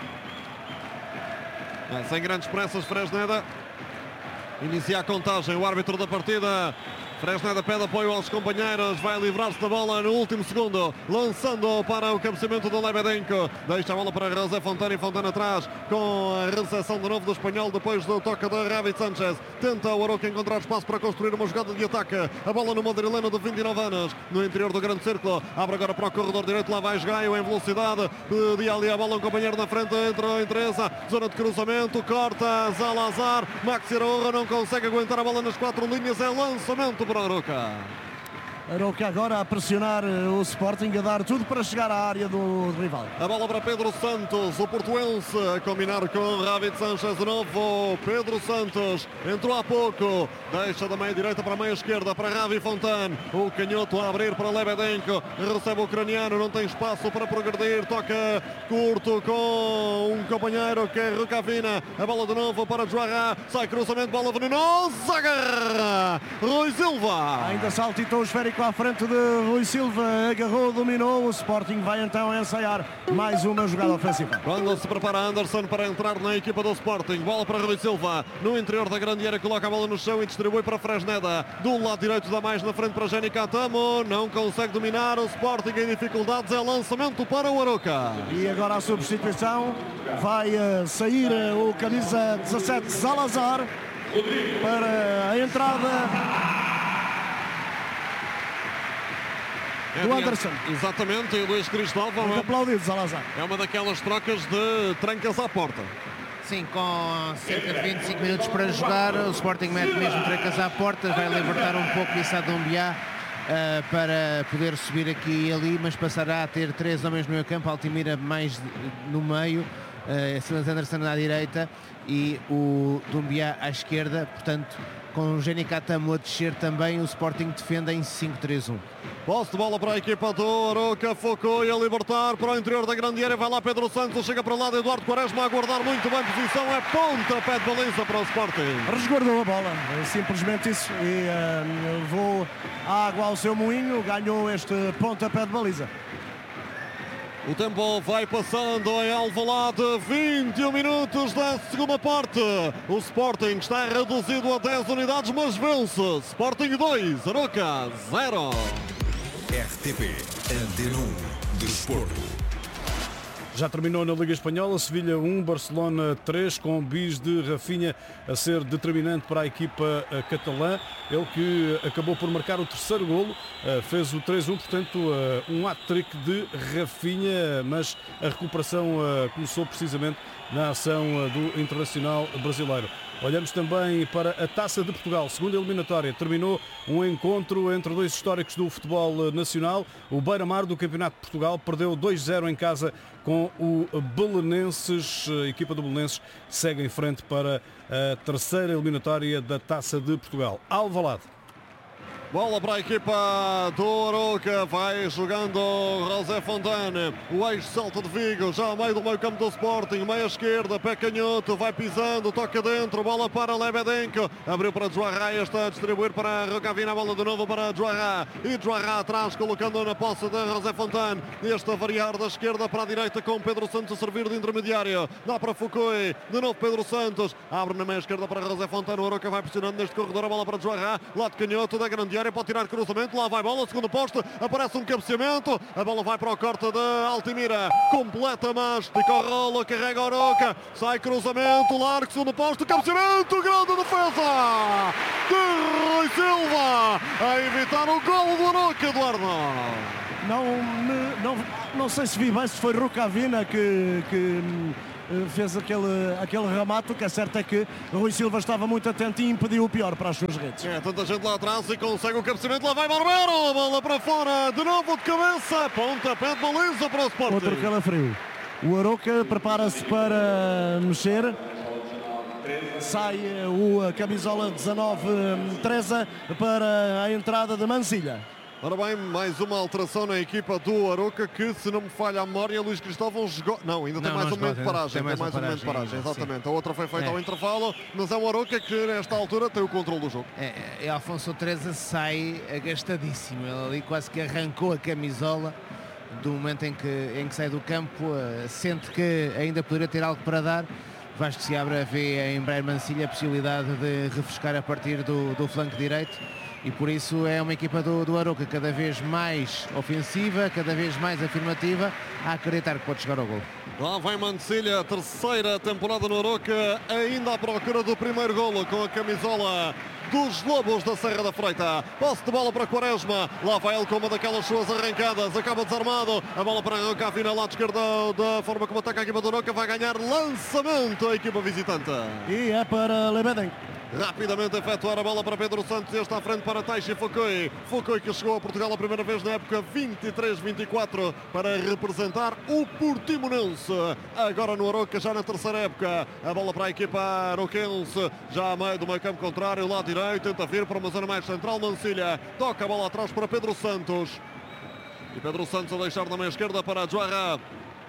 É, sem grandes pressas, Fresneda inicia a contagem. O árbitro da partida, Fresneda, pede apoio aos companheiros, vai livrar-se da bola no último segundo, lançando para o cabeceamento do Lebedenko, deixa a bola para José Fontana e Fontana atrás, com a recepção de novo do espanhol depois do toque de Ravi Sanchez. Tenta o Arouca encontrar espaço para construir uma jogada de ataque, a bola no madrileno de vinte e nove anos, no interior do grande círculo, abre agora para o corredor direito, lá vai Gaio em velocidade, pedia ali a bola, um companheiro na frente, entra em Teresa, zona de cruzamento, corta Salazar, Maxi Araújo não consegue aguentar a bola nas quatro linhas, é lançamento para o Arouca. Arouca agora a pressionar o Sporting, a dar tudo para chegar à área do rival. A bola para Pedro Santos, o portuense, a combinar com Ravi Sanchez de novo. Pedro Santos entrou há pouco, deixa da meia direita para a meia esquerda para Ravi Fontane. O canhoto a abrir para Lebedenko, recebe o ucraniano, não tem espaço para progredir, toca curto com um companheiro que é Rukavina. A bola de novo para Joará, sai cruzamento, bola venenosa, agarra Rui Silva. Ainda saltitou o esférico à frente de Rui Silva, agarrou, dominou. O Sporting vai então ensaiar mais uma jogada ofensiva. Quando se prepara Anderson para entrar na equipa do Sporting, bola para Rui Silva, no interior da grande área, coloca a bola no chão e distribui para Fresneda. Do lado direito dá mais na frente para Jenny Catamo, não consegue dominar. O Sporting em dificuldades, é lançamento para o Arouca. E agora a substituição, vai uh, sair uh, o camisa dezassete Salazar para a entrada do Anderson. Exatamente, e o Luís Cristóvão. Muito aplaudido, Salazar. É uma daquelas trocas de trancas à porta. Sim, com cerca de vinte e cinco minutos para jogar, o Sporting mete mesmo trancas à porta, vai libertar um pouco isso a Dumbiá uh, para poder subir aqui e ali, mas passará a ter três homens no meio campo, Altimira mais no meio, uh, Silas Anderson à direita e o Dumbiá à esquerda, portanto, com o Jenny Catamo a descer também, o Sporting defende em cinco três um. Posse de bola para a equipa do Arouca, Foucault e a libertar para o interior da grande área, vai lá Pedro Santos, chega para lá de Eduardo Quaresma a guardar muito bem posição, é ponta, pé de baliza para o Sporting. Resguardou a bola, é simplesmente isso, e uh, levou a água ao seu moinho, ganhou este pontapé de baliza. O tempo vai passando em Alvalade, vinte e um minutos da segunda parte. O Sporting está reduzido a dez unidades, mas vence. Sporting dois, Arouca zero. R T P Antena um Desporto. Já terminou na Liga Espanhola, Sevilha um, Barcelona três, com bis de Rafinha a ser determinante para a equipa catalã. Ele que acabou por marcar o terceiro golo, fez o três a um, portanto um hat-trick de Rafinha, mas a recuperação começou precisamente na ação do Internacional brasileiro. Olhamos também para a Taça de Portugal, segunda eliminatória. Terminou um encontro entre dois históricos do futebol nacional. O Beira-Mar do Campeonato de Portugal perdeu dois a zero em casa com o Belenenses. A equipa do Belenenses segue em frente para a terceira eliminatória da Taça de Portugal. Alvalade. Bola para a equipa do Arouca, vai jogando José Fontane, o ex-Celta de Vigo, já ao meio do meio campo do Sporting, meia esquerda, pé canhoto, vai pisando, toca dentro, bola para Lebedenko, abriu para Joarra, está a distribuir para Rocavina, a bola de novo para Joarra, e Joarra atrás, colocando na posse de José Fontane, este a variar da esquerda para a direita com Pedro Santos a servir de intermediário, dá para Foucault, de novo Pedro Santos, abre na meia esquerda para José Fontane, o Arouca vai pressionando neste corredor, a bola para Joarra, lado canhoto da grande área, pode tirar cruzamento, lá vai bola, segundo posto, aparece um cabeceamento, a bola vai para o corte de Altimira, completa mas, estica o rolo, carrega o Arouca, sai cruzamento, largo, segundo posto, cabeceamento, grande defesa de Rui Silva, a evitar o golo do Arouca, Eduardo. Não, não, não sei se vi bem, se foi Rocavina que... que... fez aquele, aquele ramato, que é certo é que Rui Silva estava muito atento e impediu o pior para as suas redes. É, tanta gente lá atrás e consegue o cabeceamento, lá vai Barbero, bola para fora, de novo de cabeça, pontapé de baliza para o Sporting. Outro calafrio. O Arouca prepara-se para mexer. Sai o camisola dezanove treze para a entrada de Mancilha. Ora bem, mais uma alteração na equipa do Arouca, que, se não me falha a memória, Luís Cristóvão jogou... Não, ainda tem não, mais não um momento de paragem. Tem mais, tem mais um momento de paragem, sim. exatamente. A outra foi feita é. ao intervalo, mas é um Arouca que, nesta altura, tem o controle do jogo. É, é, Alfonso Treza sai agastadíssimo. Ele ali quase que arrancou a camisola do momento em que, em que sai do campo. Uh, sente que ainda poderia ter algo para dar. Vasco se abre a ver em Breyer Mancilha a possibilidade de refrescar a partir do, do flanco direito. E por isso é uma equipa do, do Arouca cada vez mais ofensiva, cada vez mais afirmativa, a acreditar que pode chegar ao gol. Lá vai Mancilha, terceira temporada no Arouca, ainda à procura do primeiro golo com a camisola dos Lobos da Serra da Freita. Posse de bola para Quaresma, lá vai ele com uma daquelas suas arrancadas, acaba desarmado, a bola para Rocavina, lado esquerdo, da forma como ataca a equipa do Arouca, vai ganhar lançamento a equipa visitante. E é para Lebeden. Rapidamente efetuar a bola para Pedro Santos, este à frente para Taishi Foucault. Foucault que chegou a Portugal a primeira vez na época vinte e três vinte e quatro para representar o Portimonense. Agora no Arouca, já na terceira época. A bola para a equipa arouquense, já a meio do meio campo contrário, lado direito, tenta vir para uma zona mais central. Mancilha toca a bola atrás para Pedro Santos. E Pedro Santos a deixar na meia esquerda para Joarra.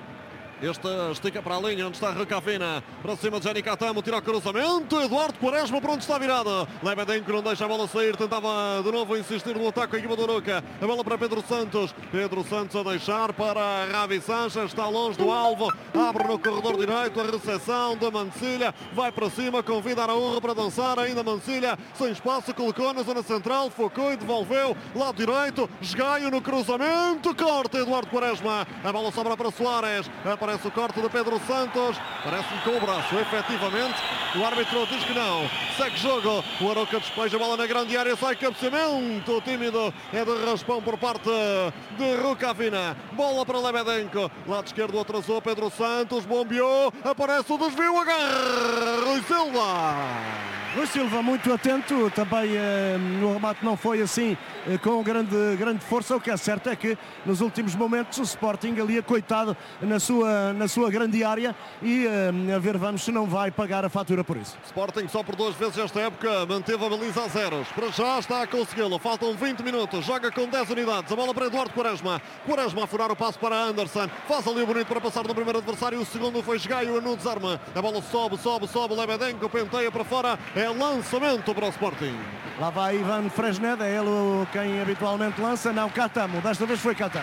Este estica para a linha onde está Rocavina, para cima de Jenny Catamo, tira o cruzamento, Eduardo Quaresma para onde está virado. Lebedenko não deixa a bola sair, tentava de novo insistir no ataque a equipa do Arouca. A bola para Pedro Santos, Pedro Santos a deixar para Ravi Sanches, está longe do alvo, abre no corredor direito, a recepção da Mancilha, vai para cima, convida Araújo para dançar, ainda Mancilha, sem espaço, colocou na zona central, focou e devolveu, lado direito, esgaio no cruzamento, corta Eduardo Quaresma, a bola sobra para Soares, parece o corte de Pedro Santos, parece-me com o braço, efetivamente, o árbitro diz que não, segue jogo, o Arouca despeja a bola na grande área, sai cabeceamento, tímido, é de raspão por parte de Rocavina, bola para Lebedenko, lado esquerdo atrasou Pedro Santos, bombeou, aparece o desvio, agarra Rui Silva. Rui Silva muito atento, também eh, no remate não foi assim eh, com grande, grande força. O que é certo é que nos últimos momentos o Sporting ali acoitado na sua, na sua grande área e eh, a ver vamos se não vai pagar a fatura por isso. Sporting só por duas vezes esta época manteve a baliza a zeros, para já está a consegui-lo, faltam vinte minutos, joga com dez unidades, a bola para Eduardo Quaresma, Quaresma a furar o passo para Anderson, faz ali o bonito para passar no primeiro adversário, o segundo foi Esgaio no desarme, a bola sobe, sobe, sobe, Lebedenko penteia para fora, é lançamento para o Sporting. Lá vai Ivan Fresneda, é ele quem habitualmente lança, não, Catamo, desta vez foi Catamo.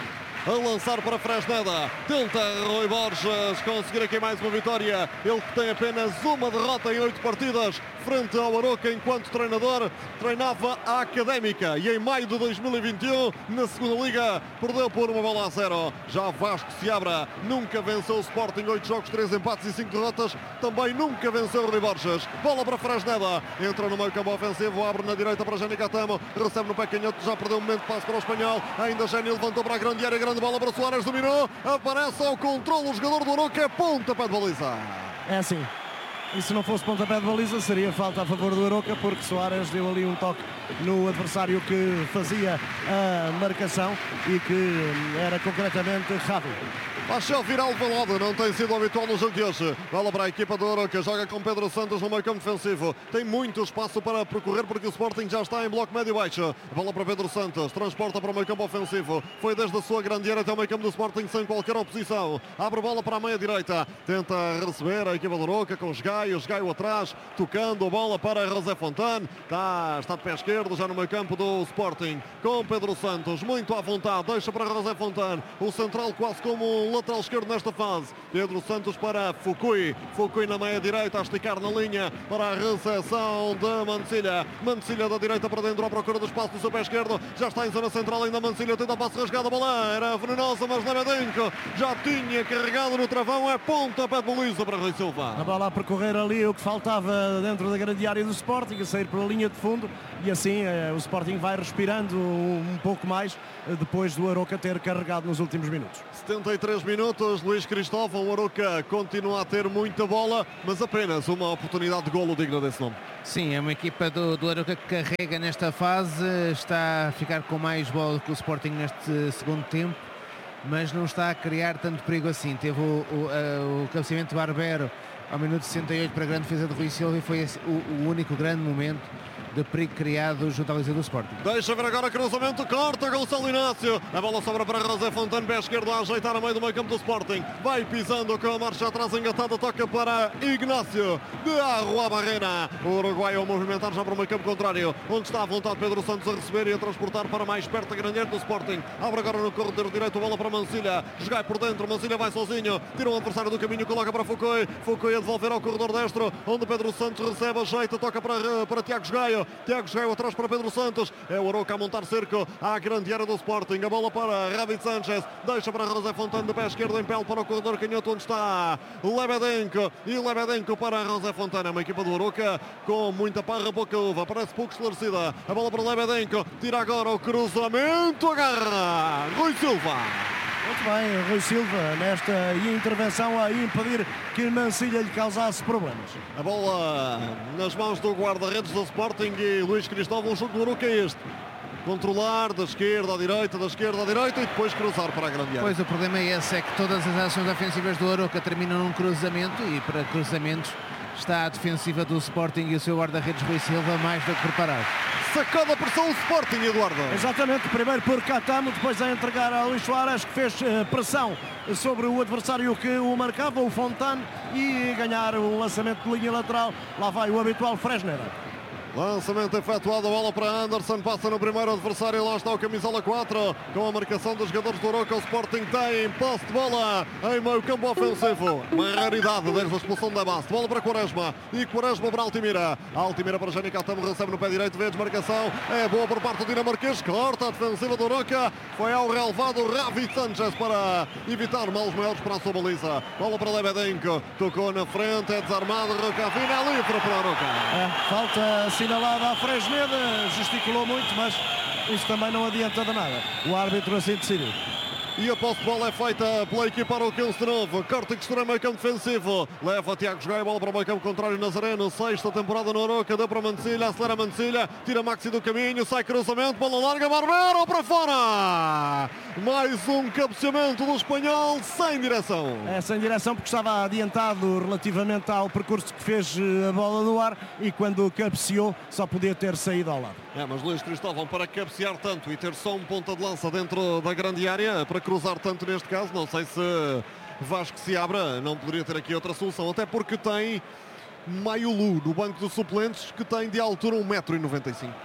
a lançar para Fresneda. Tenta Rui Borges conseguir aqui mais uma vitória. Ele que tem apenas uma derrota em oito partidas frente ao Aroca enquanto treinador. Treinava a Académica e em maio de dois mil e vinte e um, na segunda Liga, perdeu por uma bola a zero. Já Vasco Seabra nunca venceu o Sporting, oito jogos, três empates e cinco derrotas. Também nunca venceu o Rui Borges. Bola para Fresneda. Entra no meio campo ofensivo, abre na direita para Jani Catamo. Recebe no pé canhoto, já perdeu um momento de passe para o espanhol. Ainda Jani levantou para a grande área, grande bola para Soares, dominou. Aparece ao controle o jogador do Aroca, pontapé de baliza. É assim. E se não fosse pontapé de baliza, seria falta a favor do Aroca, porque Soares deu ali um toque no adversário que fazia a marcação e que era concretamente Javi. Achou viral Valado, não tem sido habitual no jogo de hoje. Bola para a equipa do Aroca, joga com Pedro Santos no meio campo defensivo. Tem muito espaço para percorrer porque o Sporting já está em bloco médio-baixo. Bola para Pedro Santos, transporta para o meio campo ofensivo. Foi desde a sua grande área até o meio campo do Sporting sem qualquer oposição. Abre bola para a meia-direita, tenta receber a equipa do Aroca com os Gaio, os Gaio atrás, tocando a bola para José Fontane. Está, está de pé esquerdo já no meio campo do Sporting com Pedro Santos, muito à vontade, deixa para José Fontane. O central quase como um lateral esquerdo nesta fase. Pedro Santos para Fukui. Fukui na meia direita a esticar na linha para a recepção de Mancilha. Mancilha da direita para dentro à procura do espaço do seu pé esquerdo. Já está em zona central ainda Mancilha. Tenta a passo rasgado. A bola era venenosa, mas Lebedenko já tinha carregado no travão. É ponta pé de baliza para Rui Silva. A bola a percorrer ali o que faltava dentro da grande área do Sporting, a sair pela linha de fundo. E assim eh, o Sporting vai respirando um pouco mais eh, depois do Aroca ter carregado nos últimos minutos. setenta e três minutos, Luís Cristóvão. O Aroca continua a ter muita bola, mas apenas uma oportunidade de golo digna desse nome. Sim, é uma equipa do, do Aroca que carrega nesta fase, está a ficar com mais bola que o Sporting neste segundo tempo, mas não está a criar tanto perigo assim. Teve o, o, a, o cabeceamento de Barbero ao minuto sessenta e oito para a grande defesa de Rui Silva e foi esse, o, o único grande momento de perigo criado junto à baliza do Sporting. Deixa ver agora cruzamento, corta Gonçalo Inácio. A bola sobra para José Fontane, pé esquerdo a ajeitar no meio do meio campo do Sporting. Vai pisando com a marcha atrás engatada, toca para Ignácio de Arroa Barrena. O uruguaio a movimentar já para o meio campo contrário, onde está à vontade Pedro Santos a receber e a transportar para mais perto a grande área do Sporting. Abre agora no corredor direito, a bola para Mancilha. Jogai por dentro, Mancilha vai sozinho, tira o adversário do caminho, coloca para Foucault. Foucault a devolver ao corredor destro, onde Pedro Santos recebe, ajeita, toca para, para Tiago Gaio. Tiago Gaio atrás para Pedro Santos. É o Aroca a montar cerco à grande área do Sporting. A bola para Ravid Sanchez. Deixa para José Fontane de pé esquerdo em pele para o corredor canhoto onde está Lebedenko. E Lebedenko para José Fontane. É uma equipa do Aroca com muita parra, pouca uva. Parece pouco esclarecida. A bola para Lebedenko. Tira agora o cruzamento. Agarra Rui Silva. Muito bem, Rui Silva nesta intervenção a impedir que Mancilha lhe causasse problemas. A bola nas mãos do guarda-redes do Sporting e Luís Cristóvão. O jogo do Aroca é este. Controlar da esquerda à direita, da esquerda à direita e depois cruzar para a grande área. Pois o problema é esse, é que todas as ações ofensivas do Aroca terminam num cruzamento e para cruzamentos está a defensiva do Sporting e o seu guarda-redes Rui Silva mais do que preparado. Sacada a pressão o Sporting, Eduardo. Exatamente, primeiro por Catamo, depois a entregar a Luís Soares, que fez uh, pressão sobre o adversário que o marcava, o Fontane, e ganhar um lançamento de linha lateral. Lá vai o habitual Fresneda. Lançamento efetuado, a bola para Anderson, passa no primeiro adversário, lá está o camisola quatro, com a marcação dos jogadores do Aroca. O Sporting tem posse de bola em meio campo ofensivo, uma raridade desde a expulsão da base. Bola para Quaresma, e Quaresma para Altimira. Altimira para Jani Catamo, recebe no pé direito, vê a desmarcação, é boa por parte do dinamarquês, corta a defensiva do Aroca, foi ao relevado Ravi Sanchez para evitar males maiores para a sua baliza. Bola para Lebedenko, tocou na frente, é desarmado, Rocafina é livre para o Aroca. É, falta assinalada a Fresneda, gesticulou muito, mas isso também não adianta de nada. O árbitro assim decidiu. E a posse de bola é feita pela equipa aroquense de novo. Corta e costura meio campo defensivo. Leva Tiago Gaio, bola para o meio campo contrário. Nazareno, sexta temporada no Aroca. Deu para Mancilha, acelera Mancilha. Tira Maxi do caminho, sai cruzamento. Bola larga, Barbero para fora. Mais um cabeceamento do espanhol sem direção. É, sem direção porque estava adiantado relativamente ao percurso que fez a bola no ar. E quando cabeceou só podia ter saído ao lado. É, mas Luís Cristóvão, para cabecear tanto e ter só um ponta de lança dentro da grande área, para cruzar tanto neste caso, não sei se Vasco Seabra não poderia ter aqui outra solução, até porque tem Maiulu no banco de suplentes, que tem de altura um metro e noventa e cinco.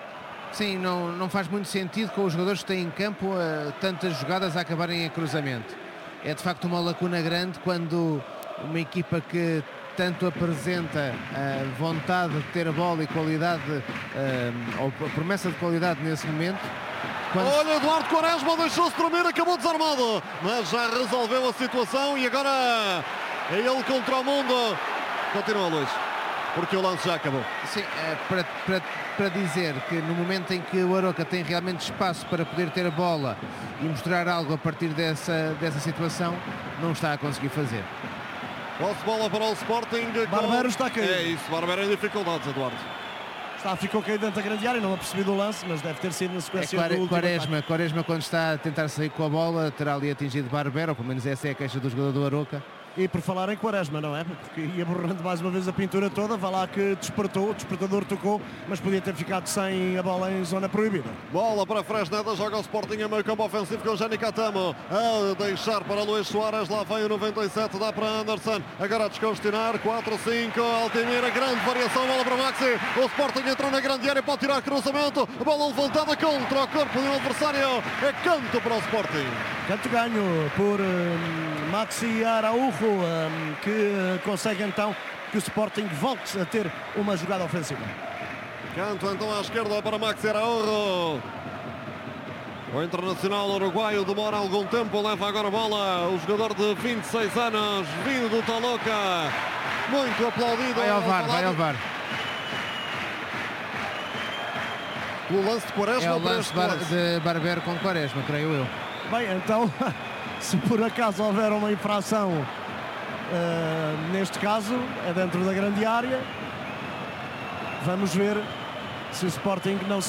Sim, não, não faz muito sentido com os jogadores que têm em campo uh, tantas jogadas a acabarem em cruzamento. É de facto uma lacuna grande quando uma equipa que tanto apresenta a vontade de ter a bola e qualidade, uh, ou promessa de qualidade nesse momento. Quando... Olha, Eduardo Quaresma deixou-se tremer, acabou desarmado, mas já resolveu a situação e agora é ele contra o mundo. Continua, Luís, porque o lance já acabou. Sim, é, para, para, para dizer que no momento em que o Aroca tem realmente espaço para poder ter a bola e mostrar algo a partir dessa, dessa situação, não está a conseguir fazer. Posse bola para o Sporting. Barbeiro está caído. É isso, Barbeiro em dificuldades, Eduardo. Está, ficou caído dentro da grande área, não ha percebido o lance, mas deve ter sido na sequência é Quare, do Quaresma, ataque. Quaresma, quando está a tentar sair com a bola, terá ali atingido Barbeiro, ou pelo menos essa é a queixa do jogador do Aroca. E por falar em Quaresma, não é? Porque ia borrando mais uma vez a pintura toda, vá lá que despertou, o despertador tocou, mas podia ter ficado sem a bola em zona proibida. Bola para Fresneda, joga o Sporting em meio campo ofensivo com o Jani Catamo, a deixar para Luís Soares, lá vem o noventa e sete, dá para Anderson, agora a descongestionar, quatro cinco, Altimira, grande variação, bola para Maxi, o Sporting entrou na grande área, pode tirar cruzamento, a bola levantada contra o corpo do adversário, é canto para o Sporting. Canto ganho por um, Maxi Araújo, um, que consegue então que o Sporting volte a ter uma jogada ofensiva. Canto então à esquerda para Maxi Araújo. O internacional uruguaio demora algum tempo, leva agora a bola o jogador de vinte e seis anos, vindo do Taloca, muito aplaudido. Vai ao V A R, vai ao V A R. O lance de Quaresma. É o lance bar de Barbeiro com Quaresma, creio eu. Bem, então, se por acaso houver uma infração, uh, neste caso, é dentro da grande área. Vamos ver se o Sporting não se